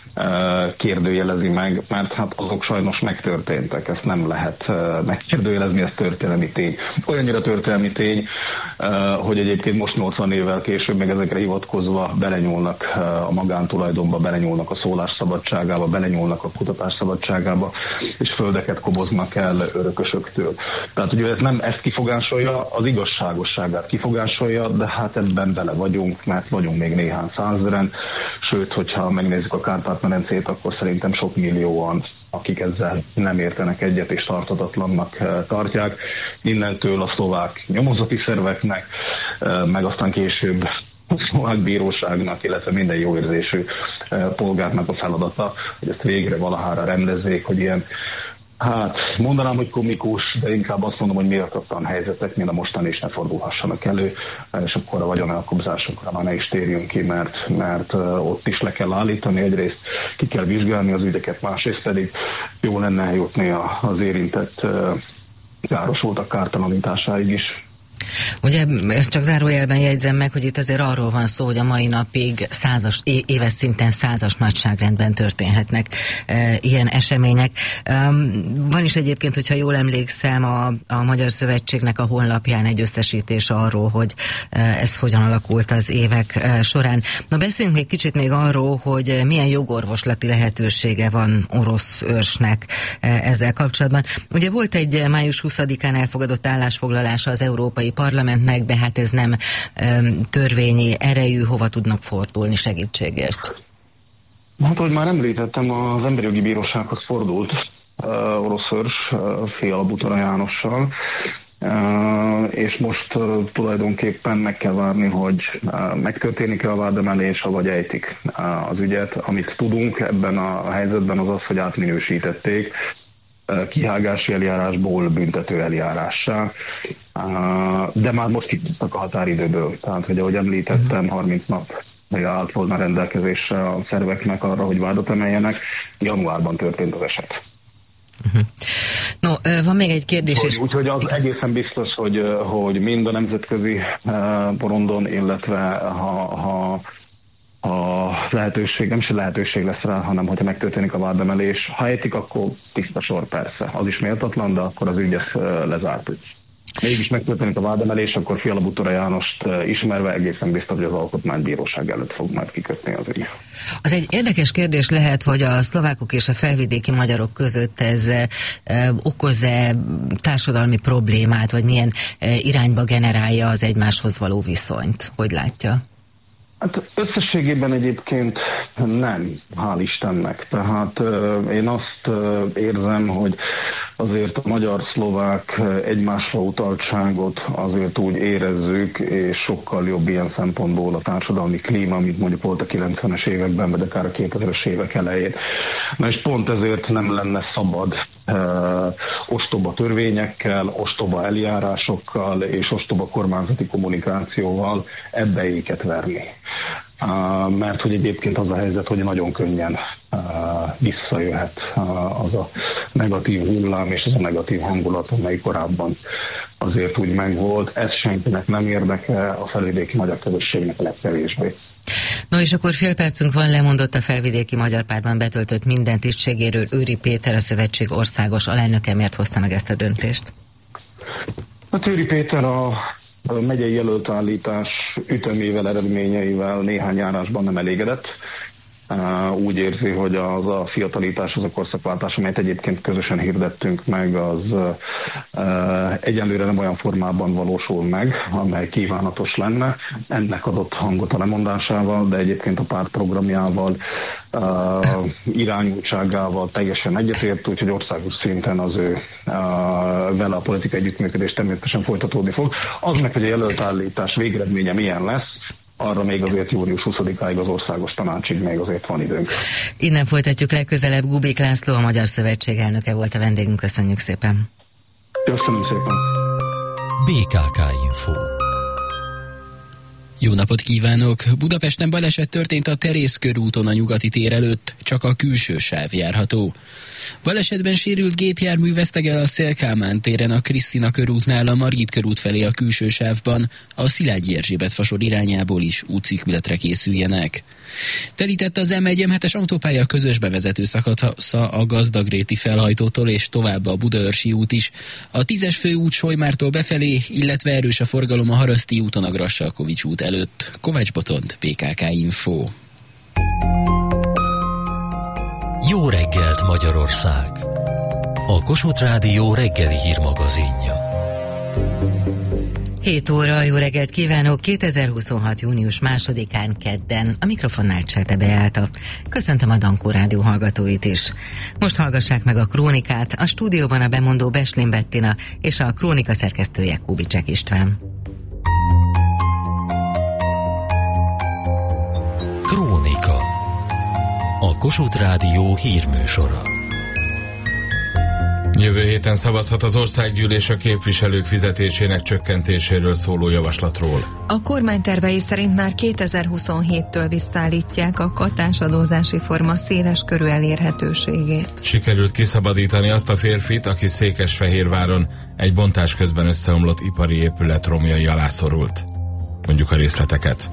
kérdőjelezi meg, mert hát azok sajnos megtörténtek, ezt nem lehet megkérdőjelezni, ez történelmi tény. Olyannyira történelmi tény, hogy egyébként most nyolcvan évvel később meg ezekre hivatkozva belenyúlnak a magántulajdonba, belenyúlnak a szólásszabadságába, belenyúlnak a kutatásszabadságába, és földeket koboznak el örökösöktől. Tehát ugye ez nem ezt kifogásolja, az igazságosságát kifogásolja, de hát ebben bele vagyunk, mert vagyunk még néhány százezren, sőt, hogyha megnézzük a Kárpát-medencét, akkor szerintem sok millióan, akik ezzel nem értenek egyet és tartatatlannak tartják. Innentől a szlovák nyomozati szerveknek, meg aztán később a szlovák bíróságnak, illetve minden jóérzésű polgárnak a feladata, hogy ezt végre valahára rendezzék, hogy ilyen, hát mondanám, hogy komikus, de inkább azt mondom, hogy méltatlan helyzetek, mint a mostani is ne fordulhassanak elő, és akkor a vagyonelkobzásokra már ne is térjünk ki, mert, mert ott is le kell állítani, egyrészt ki kell vizsgálni az ügyeket, másrészt pedig jó lenne eljutni az érintett károsultak kártalanításáig is. Ugye ezt csak zárójelben jegyzem meg, hogy itt azért arról van szó, hogy a mai napig százas, éves szinten százas nagyságrendben történhetnek e, ilyen események. Um, van is egyébként, hogyha jól emlékszem, a, a Magyar Szövetségnek a honlapján egy összesítés arról, hogy e, ez hogyan alakult az évek e, során. Na beszéljünk még kicsit még arról, hogy milyen jogorvoslati lehetősége van Orosz Őrsnek e, ezzel kapcsolatban. Ugye volt egy május huszadikán elfogadott állásfoglalása az Európai Parlamentnek, de hát ez nem um, törvényi erejű, hova tudnak fordulni segítségért? Hát, hogy már említettem, az Emberi Jogi Bírósághoz fordult uh, Orosz Őrs uh, Fiala Butara Jánossal, uh, és most uh, tulajdonképpen meg kell várni, hogy uh, megtörténik-e a vádemelés, vagy ejtik uh, az ügyet. Amit tudunk ebben a helyzetben az az, hogy átminősítették kihágási eljárásból büntető eljárássá, de már most kitudtak a határidőből. Tehát, hogy ahogy említettem, harminc nap állt volna rendelkezésre a szerveknek arra, hogy vádat emeljenek. Januárban történt az eset. Uh-huh. No, van még egy kérdés. Úgyhogy úgy, hogy az egészen biztos, hogy, hogy mind a nemzetközi porondon, illetve ha, ha a lehetőség, nem is lehetőség lesz rá, hanem hogyha megtörténik a vádemelés. Ha ejtik, akkor tiszta sor persze. Az is méltatlan, de akkor az ügy lezárt. Mégis megtörténik a vádemelés, akkor Fiala Butara Jánost ismerve egészen biztos, hogy az Alkotmánybíróság előtt fog majd kikötni az ügy. Az egy érdekes kérdés lehet, hogy a szlovákok és a felvidéki magyarok között ez e, okoz-e társadalmi problémát, vagy milyen e, irányba generálja az egymáshoz való viszonyt? Hogy látja? Hát összességében egyébként nem, hál' Istennek. Tehát euh, én azt euh, érzem, hogy azért a magyar-szlovák egymásra utaltságot azért úgy érezzük, és sokkal jobb ilyen szempontból a társadalmi klíma, mint mondjuk volt a kilencvenes években, vagy akár a kétezres évek elején. Na és pont ezért nem lenne szabad uh, ostoba törvényekkel, ostoba eljárásokkal és ostoba kormányzati kommunikációval ebbe éket verni. Uh, mert hogy egyébként az a helyzet, hogy nagyon könnyen uh, visszajöhet uh, az a negatív hullám és az a negatív hangulat, amely korábban azért úgy megvolt. Ez senkinek nem érdeke, a felvidéki magyar közösségnek a legkevésbé. No és akkor fél percünk van, lemondott a felvidéki magyar pártban betöltött minden tisztségéről Őri Péter, a szövetség országos alelnöke. Miért hozta meg ezt a döntést? Hát Őri Péter a megyei jelöltállítás ütemével, eredményeivel néhány járásban nem elégedett. úgy érzi, hogy az a fiatalítás, az a korszakváltás, amelyet egyébként közösen hirdettünk meg, az egyelőre nem olyan formában valósul meg, amely kívánatos lenne. Ennek adott hangot a lemondásával, de egyébként a párt programjával, irányultságával teljesen egyetért, úgyhogy országos szinten az ő vele a politikai együttműködés természetesen folytatódni fog. Az meg, hogy a jelöltállítás végeredménye milyen lesz, arra még azért június huszadikáig az országos tanácsig még azért van időnk. Innen folytatjuk legközelebb. Gubik László, a Magyar Szövetség elnöke volt a vendégünk. Köszönjük szépen. Köszönöm szépen. bé ká ká Info. Jó napot kívánok! Budapesten baleset történt a Terész körúton a Nyugati tér előtt, csak a külső sáv járható. Balesetben sérült gépjármű vesztegel a Széll-Kálmán téren a Krisztina körútnál a Margit körút felé a külső sávban, a Szilágyi Erzsébet fasor irányából is útszűkületre készüljenek. Telített az em egy em hetes autópálya közös bevezető szakasza a Gazdagréti felhajtótól és tovább a Budaörsi út is. A tízes főút Solymártól befelé, illetve erős a forgalom a Haraszti úton a Grassalkovich út előtt. Kovács Botond, bé ká ká Info. Jó reggelt, Magyarország! A Kossuth Rádió reggeli hírmagazinja. hét óra, jó reggelt kívánok! kétezer-huszonhat. június másodikán kedden a mikrofonnál Cselte Beáta. Köszöntöm a Dankó Rádió hallgatóit is. Most hallgassák meg a krónikát, a stúdióban a bemondó Beslin Bettina és a krónika szerkesztője Kubicsek István. Krónika. A Kossuth Rádió hírműsora. Jövő héten szavazhat az országgyűlés a képviselők fizetésének csökkentéséről szóló javaslatról. A kormány tervei szerint már kétezer-huszonhéttől visszaállítják a kattás-adózási forma széles körű elérhetőségét. Sikerült kiszabadítani azt a férfit, aki Székesfehérváron egy bontás közben összeomlott ipari épület romjai alá szorult. Mondjuk a részleteket.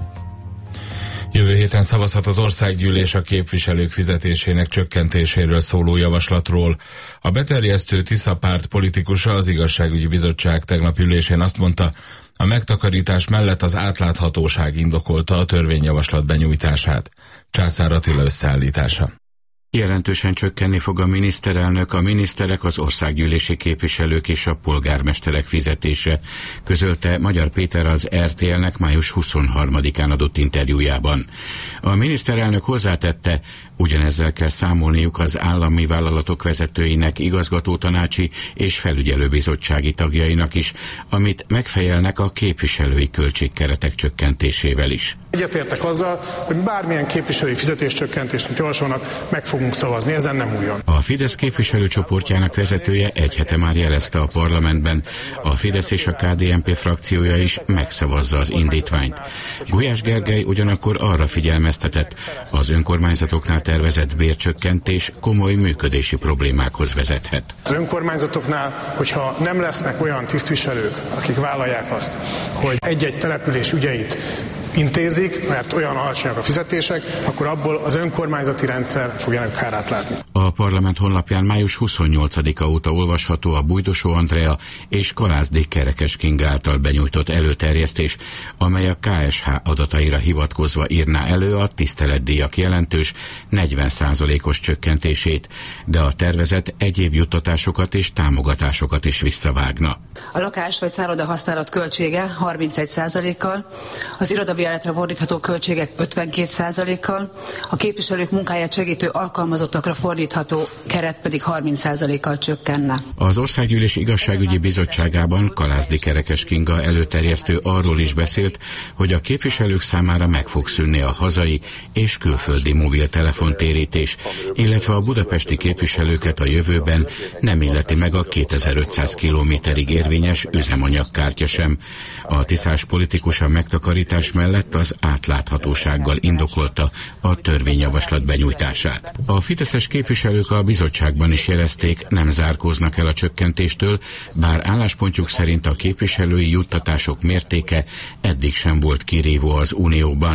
Jövő héten szavazhat az országgyűlés a képviselők fizetésének csökkentéséről szóló javaslatról. A beterjesztő Tisza párt politikusa az Igazságügyi Bizottság tegnapi ülésén azt mondta, a megtakarítás mellett az átláthatóság indokolta a törvényjavaslat benyújtását. Császár Attila összeállítása. Jelentősen csökkenni fog a miniszterelnök, a miniszterek, az országgyűlési képviselők és a polgármesterek fizetése, közölte Magyar Péter az er té el-nek május huszonharmadikán adott interjújában. A miniszterelnök hozzátette, ugyanezzel kell számolniuk az állami vállalatok vezetőinek, igazgatótanácsi és felügyelőbizottsági tagjainak is, amit megfejelnek a képviselői költségkeretek csökkentésével is. Egyetértek azzal, hogy bármilyen képviselői fizetéscsökkentést javasolnak, meg fogunk szavazni, ezen nem újon. A Fidesz képviselőcsoportjának vezetője egy hete már jelezte a parlamentben, a Fidesz és a ká dé en pé frakciója is megszavazza az indítványt. Gulyás Gergely ugyanakkor arra figyelmeztetett, az önkormányzatoknál tervezett bércsökkentés komoly működési problémákhoz vezethet. Az önkormányzatoknál, hogyha nem lesznek olyan tisztviselők, akik vállalják azt, hogy egy-egy település ügyeit intézik, mert olyan alacsonyak a fizetések, akkor abból az önkormányzati rendszer fogja kárát látni. A parlament honlapján május huszonnyolcadika óta olvasható a Bújdosó Andrea és Kalászdi Kerekes Kinga által benyújtott előterjesztés, amely a ká es há adataira hivatkozva írná elő a tiszteletdíjak jelentős negyven százalékos csökkentését, de a tervezet egyéb juttatásokat és támogatásokat is visszavágna. A lakás vagy szálloda használat költsége harmincegy százalékkal, az irodabérletre fordítható költségek ötvenkét százalékkal, a képviselők munkáját segítő alkalmazottakra fordítható keret pedig harminc százalékkal csökkenne. Az Országgyűlés Igazságügyi Bizottságában Kalászdi Kerekes Kinga előterjesztő arról is beszélt, hogy a képviselők számára meg fog szűnni a hazai és külföldi mobiltelefontérítés, illetve a budapesti képviselőket a jövőben nem illeti meg a kétezer-ötszáz kilométerig érvényes üzemanyagkártya sem. A tiszás politikus a megtakarítás mellett az átláthatósággal indokolta a törvényjavaslat benyújtását. A fideszes képviselők a bizottságban is jelezték, nem zárkóznak el a csökkentéstől, bár álláspontjuk szerint a képviselői juttatások mértéke eddig sem volt kirívó az Unióban.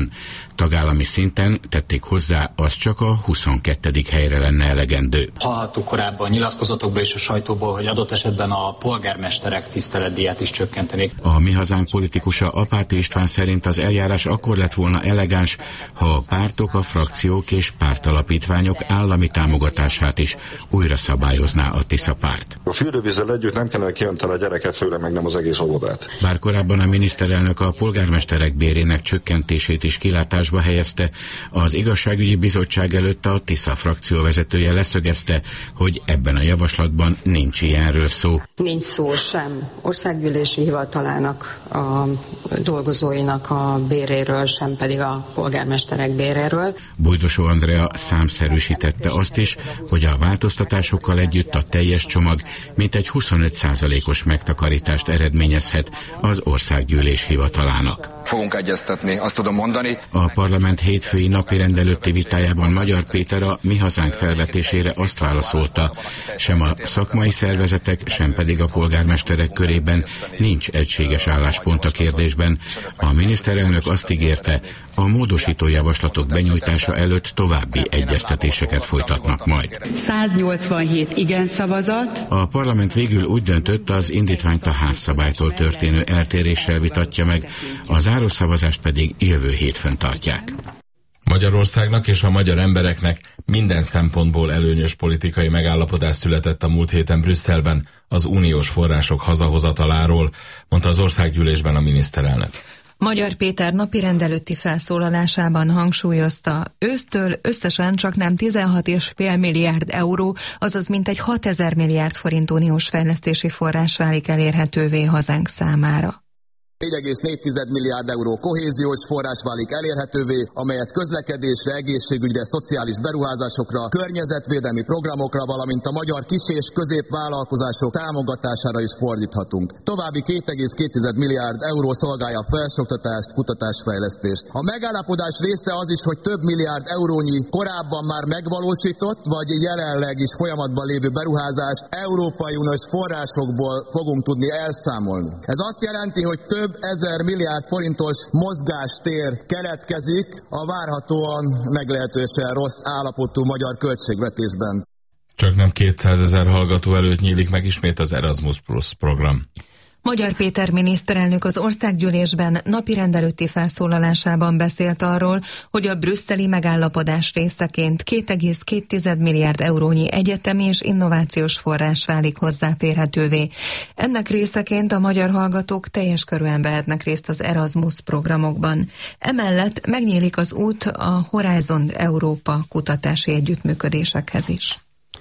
Tagállami szinten, tették hozzá, az csak a huszonkettedik helyre lenne elegendő. Hallhattuk korábban a nyilatkozatokból és a sajtóból, hogy adott esetben a polgármesterek tiszteletdíját is csökkentenék. A Mi Hazánk politikusa Apáti István szerint az eljárás akkor lett volna elegáns, ha a pártok, a frakciók és pártalapítványok állami támogatását is újra szabályozná a Tisza párt. A fürdővízzel együtt nem kellene kiönteni a gyereket, főleg meg nem az egész óvodát. Bár korábban a miniszterelnök a polgármesterek bérének csökkentését is kilátásba helyezte, az igazságügyi bizottság előtt a Tisza frakció vezetője leszögezte, hogy ebben a javaslatban nincs ilyenről szó. Nincs szó sem országgyűlési hivatalának, a dolgozóinak a béréről, sem pedig a polgármesterek béréről. Bojdosó Andrea számszerűsítette azt is, hogy a változtatásokkal együtt a teljes csomag mintegy huszonöt százalékos megtakarítást eredményezhet az országgyűlés hivatalának. Fogunk egyeztetni, azt tudom mondani. A parlament hétfői napirend előtti vitájában Magyar Péter a Mi Hazánk felvetésére azt válaszolta, sem a szakmai szervezetek, sem pedig a polgármesterek körében nincs egységes álláspont a kérdésben. A miniszterelnök azt ígérte, a módosító javaslatok benyújtása előtt további egyeztetéseket folytatnak majd. száznyolcvanhét igen szavazat. A parlament végül úgy döntött, az indítványt a házszabálytól történő eltéréssel vitatja meg, a zárószavazást pedig jövő hétfőn tartják. Magyarországnak és a magyar embereknek minden szempontból előnyös politikai megállapodás született a múlt héten Brüsszelben az uniós források hazahozataláról, mondta az országgyűlésben a miniszterelnök. Magyar Péter napirend előtti felszólalásában hangsúlyozta, ősztől összesen csak nem tizenhat egész öt milliárd euró, azaz mintegy hatezer milliárd forint uniós fejlesztési forrás válik elérhetővé hazánk számára. négy egész négy milliárd euró kohéziós forrás válik elérhetővé, amelyet közlekedésre, egészségügyre, szociális beruházásokra, környezetvédelmi programokra, valamint a magyar kis- és középvállalkozások támogatására is fordíthatunk. További két egész két milliárd euró szolgálja a felsőoktatást, kutatásfejlesztést. A megállapodás része az is, hogy több milliárd eurónyi korábban már megvalósított, vagy jelenleg is folyamatban lévő beruházást európai uniós forrásokból fogunk tudni elszámolni. Ez azt jelenti, hogy több ezer milliárd forintos mozgástér keletkezik a várhatóan meglehetősen rossz állapotú magyar költségvetésben. Csak nem kétszázezer hallgató előtt nyílik meg ismét az Erasmus Plus program. Magyar Péter miniszterelnök az országgyűlésben napirend előtti felszólalásában beszélt arról, hogy a brüsszeli megállapodás részeként két egész két milliárd eurónyi egyetemi és innovációs forrás válik hozzáférhetővé. Ennek részeként a magyar hallgatók teljes körűen vehetnek részt az Erasmus programokban. Emellett megnyílik az út a Horizon Európa kutatási együttműködésekhez is.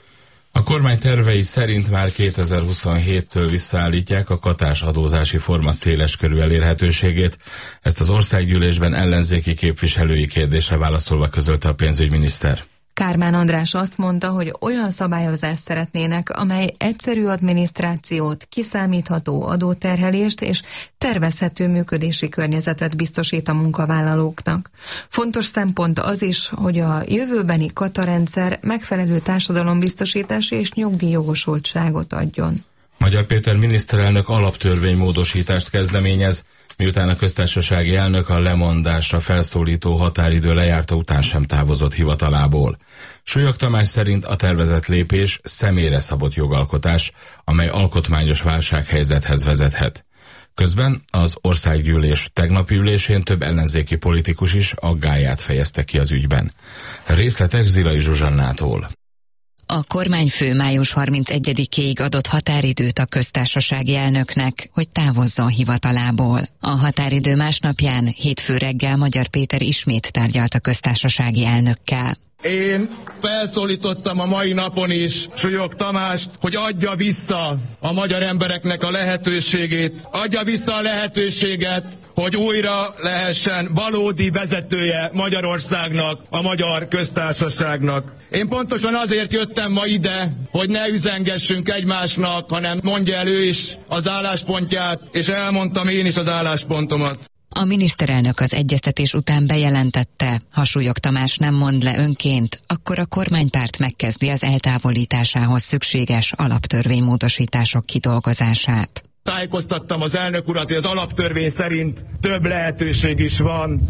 A kormány tervei szerint már kétezer-huszonhéttől visszaállítják a katás adózási forma széleskörű elérhetőségét. Ezt az országgyűlésben ellenzéki képviselői kérdésre válaszolva közölte a pénzügyminiszter. Kármán András azt mondta, hogy olyan szabályozást szeretnének, amely egyszerű adminisztrációt, kiszámítható adóterhelést és tervezhető működési környezetet biztosít a munkavállalóknak. Fontos szempont az is, hogy a jövőbeni katarendszer megfelelő társadalombiztosítási és nyugdíjjogosultságot adjon. Magyar Péter miniszterelnök alaptörvénymódosítást kezdeményez, miután a köztársasági elnök a lemondásra felszólító határidő lejárta után sem távozott hivatalából. Súlyog Tamás szerint a tervezett lépés személyre szabott jogalkotás, amely alkotmányos válsághelyzethez vezethet. Közben az országgyűlés tegnapi ülésén több ellenzéki politikus is aggályát fejezte ki az ügyben. Részletek Zilai Zsuzsannától. A kormányfő május harmincegyedikéig adott határidőt a köztársasági elnöknek, hogy távozzon hivatalából. A határidő másnapján, hétfő reggel Magyar Péter ismét tárgyalt a köztársasági elnökkel. Én felszólítottam a mai napon is Súlyog Tamást, hogy adja vissza a magyar embereknek a lehetőségét, adja vissza a lehetőséget, hogy újra lehessen valódi vezetője Magyarországnak, a magyar köztársaságnak. Én pontosan azért jöttem ma ide, hogy ne üzengessünk egymásnak, hanem mondja el ő is az álláspontját, és elmondtam én is az álláspontomat. A miniszterelnök az egyeztetés után bejelentette, ha Súlyog Tamás nem mond le önként, akkor a kormánypárt megkezdi az eltávolításához szükséges alaptörvénymódosítások kidolgozását. Tájékoztattam az elnök urat, hogy az alaptörvény szerint több lehetőség is van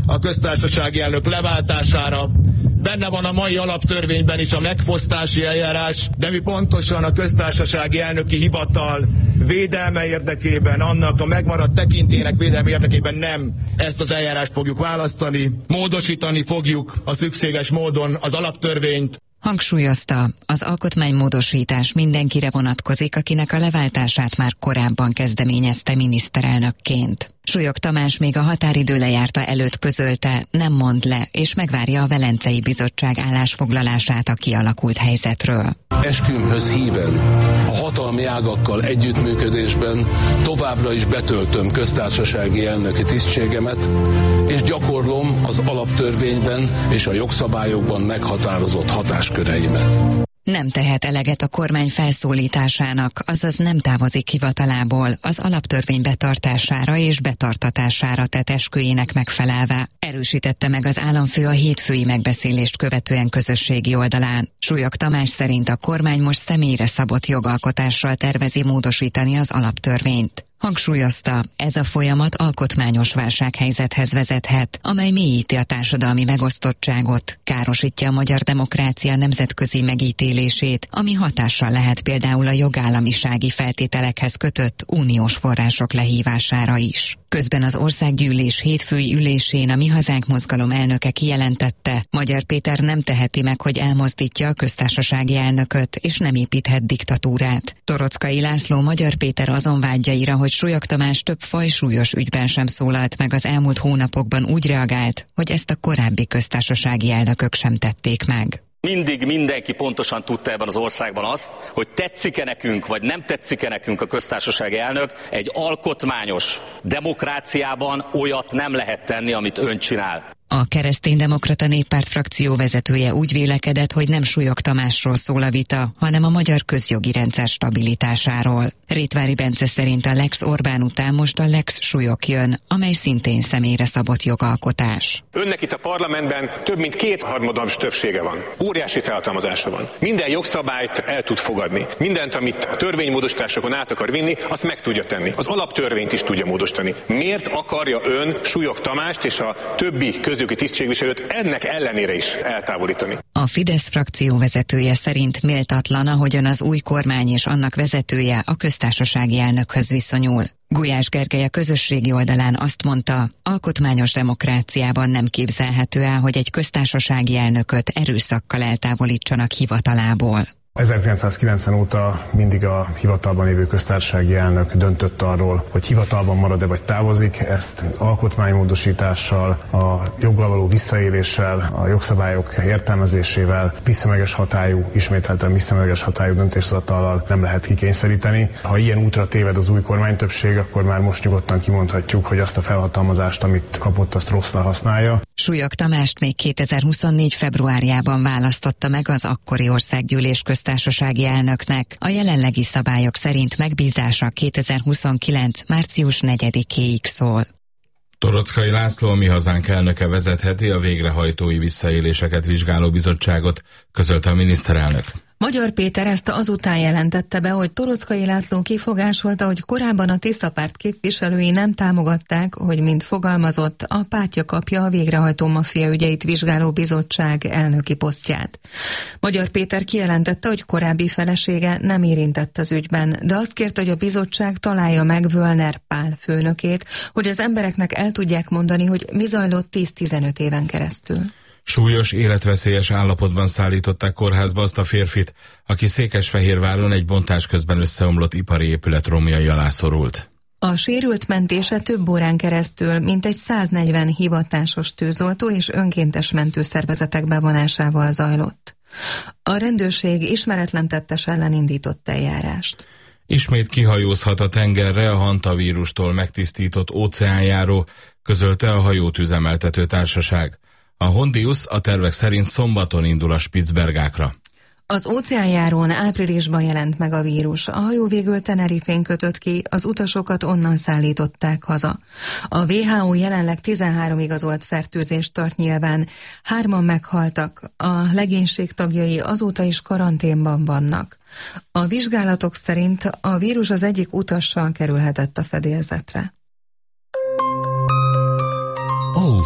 a köztársasági elnök leváltására. Benne van a mai alaptörvényben is a megfosztási eljárás, de mi pontosan a köztársasági elnöki hivatal védelme érdekében, annak a megmaradt tekintélynek védelme érdekében nem ezt az eljárást fogjuk választani, módosítani fogjuk a szükséges módon az alaptörvényt. Hangsúlyozta, az alkotmánymódosítás mindenkire vonatkozik, akinek a leváltását már korábban kezdeményezte miniszterelnökként. Súlyog Tamás még a határidő lejárta előtt közölte, nem mond le, és megvárja a Velencei Bizottság állásfoglalását a kialakult helyzetről. Eskümhöz híven, a hatalmi ágakkal együttműködésben továbbra is betöltöm köztársasági elnöki tisztségemet, és gyakorlom az alaptörvényben és a jogszabályokban meghatározott hatásköreimet. Nem tehet eleget a kormány felszólításának, azaz nem távozik hivatalából az alaptörvény betartására és betartatására tett esküjének megfelelve. Erősítette meg az államfő a hétfői megbeszélést követően közösségi oldalán. Súlyog Tamás szerint a kormány most személyre szabott jogalkotással tervezi módosítani az alaptörvényt. Hangsúlyozta, ez a folyamat alkotmányos válsághelyzethez vezethet, amely mélyíti a társadalmi megosztottságot, károsítja a magyar demokrácia nemzetközi megítélését, ami hatással lehet például a jogállamisági feltételekhez kötött uniós források lehívására is. Közben az országgyűlés hétfői ülésén a Mi Hazánk mozgalom elnöke kijelentette, Magyar Péter nem teheti meg, hogy elmozdítja a köztársasági elnököt, és nem építhet diktatúrát. Toroczkai László Magyar Péter azon vágyaira, hogy Súlyog Tamás több fajsúlyos ügyben sem szólalt meg az elmúlt hónapokban, úgy reagált, hogy ezt a korábbi köztársasági elnökök sem tették meg. Mindig mindenki pontosan tudta ebben az országban azt, hogy tetszik-e nekünk, vagy nem tetszik-e nekünk a köztársasági elnök, egy alkotmányos demokráciában olyat nem lehet tenni, amit ön csinál. A Kereszténydemokrata Néppárt frakció vezetője úgy vélekedett, hogy nem Súlyog Tamásról szól a vita, hanem a magyar közjogi rendszer stabilitásáról. Rétvári Bence szerint a Lex Orbán után most a Lex Súlyog jön, amely szintén személyre szabott jogalkotás. Önnek itt a parlamentben több mint kétharmados többsége van. Óriási felhatalmazása van. Minden jogszabályt el tud fogadni. Mindent, amit a törvénymódosításokon át akar vinni, azt meg tudja tenni. Az alaptörvényt is tudja módosítani. Miért akarja ön Súlyog Tamást és a többi közjogi tisztségviselőt ennek ellenére is eltávolítani? A Fidesz frakció vezetője szerint méltatlan, ahogyan az új kormány és annak vezetője a köztársasági elnökhöz viszonyul. Gulyás Gergely a közösségi oldalán azt mondta, alkotmányos demokráciában nem képzelhető el, hogy egy köztársasági elnököt erőszakkal eltávolítsanak hivatalából. ezerkilencszázkilencven óta mindig a hivatalban lévő köztársasági elnök döntött arról, hogy hivatalban marad-e vagy távozik. Ezt alkotmánymódosítással, a joggal való visszaéléssel, a jogszabályok értelmezésével, visszamenőleges hatályú, ismételten visszamenőleges hatályú döntéshozatallal nem lehet kikényszeríteni. Ha ilyen útra téved az új kormánytöbbség, akkor már most nyugodtan kimondhatjuk, hogy azt a felhatalmazást, amit kapott, azt rosszra használja. Súlyog Tamást még kétezer-huszonnégy februárjában választotta meg az akkori országgyűlés köztársasági elnöknek. A jelenlegi szabályok szerint megbízása kétezer-huszonkilenc március negyedikéig szól. Toroczkai László, a Mi Hazánk elnöke vezetheti a végrehajtói visszaéléseket vizsgáló bizottságot, közölte a miniszterelnök. Magyar Péter ezt azután jelentette be, hogy Toroczkai László kifogásolta, hogy korábban a Tisza párt képviselői nem támogatták, hogy mint fogalmazott, a pártja kapja a végrehajtó maffia ügyeit vizsgáló bizottság elnöki posztját. Magyar Péter kijelentette, hogy korábbi felesége nem érintett az ügyben, de azt kérte, hogy a bizottság találja meg Völner Pál főnökét, hogy az embereknek el tudják mondani, hogy mi zajlott tíz-tizenöt éven keresztül. Súlyos, életveszélyes állapotban szállították kórházba azt a férfit, aki Székesfehérváron egy bontás közben összeomlott ipari épület romjai alá szorult. A sérült mentése több órán keresztül mintegy száznegyven hivatásos tűzoltó és önkéntes mentőszervezetek bevonásával zajlott. A rendőrség ismeretlen tettes ellen indított eljárást. Ismét kihajózhat a tengerre a hantavírustól megtisztított óceánjáró, közölte a hajót üzemeltető társaság. A Hondius a tervek szerint szombaton indul a Spitzbergákra. Az óceánjárón áprilisban jelent meg a vírus. A hajó végül Tenerifén kötött ki, az utasokat onnan szállították haza. A dupla vé há ó jelenleg tizenhárom igazolt fertőzést tart nyilván. Hárman meghaltak, a legénység tagjai azóta is karanténban vannak. A vizsgálatok szerint a vírus az egyik utassal kerülhetett a fedélzetre.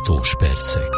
Autós percek.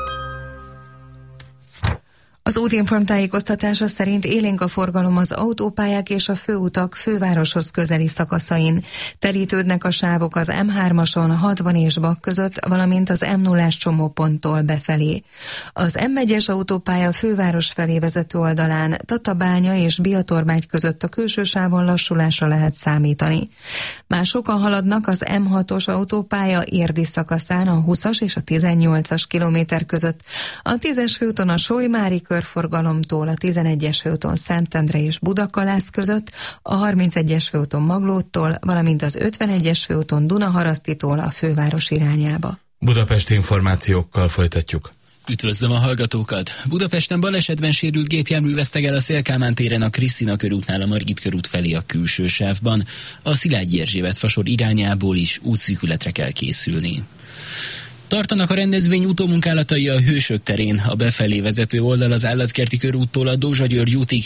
Az Útinform tájékoztatása szerint élénk a forgalom az autópályák és a főutak fővároshoz közeli szakaszain. Terítődnek a sávok az em hármason, hatvan és Bak között, valamint az em nullás csomóponttól befelé. Az em egyes autópálya főváros felé vezető oldalán Tatabánya és Biatormágy között a külső sávon lassulásra lehet számítani. Már sokan haladnak az em hatos autópálya érdi szakaszán a húszas és a tizennyolcas kilométer között. A tízes főúton a Solymári körforgalomtól a tizenegyes főúton Szentendre és Budakalász között, a harmincegyes főúton Maglóttól, valamint az ötvenegyes főúton Dunaharasztitól a főváros irányába. Budapesti információkkal folytatjuk. Üdvözlöm a hallgatókat! Budapesten balesetben sérült gépjármű veszteg el a Széll-Kálmán téren a Krisztina körútnál a Margit körút felé a külső sávban. A Szilágyi Erzsébet fasor irányából is útszűkületre kell készülni. Tartanak a rendezvény utómunkálatai a Hősök terén. A befelé vezető oldal az Állatkerti körúttól a Dózsa György útig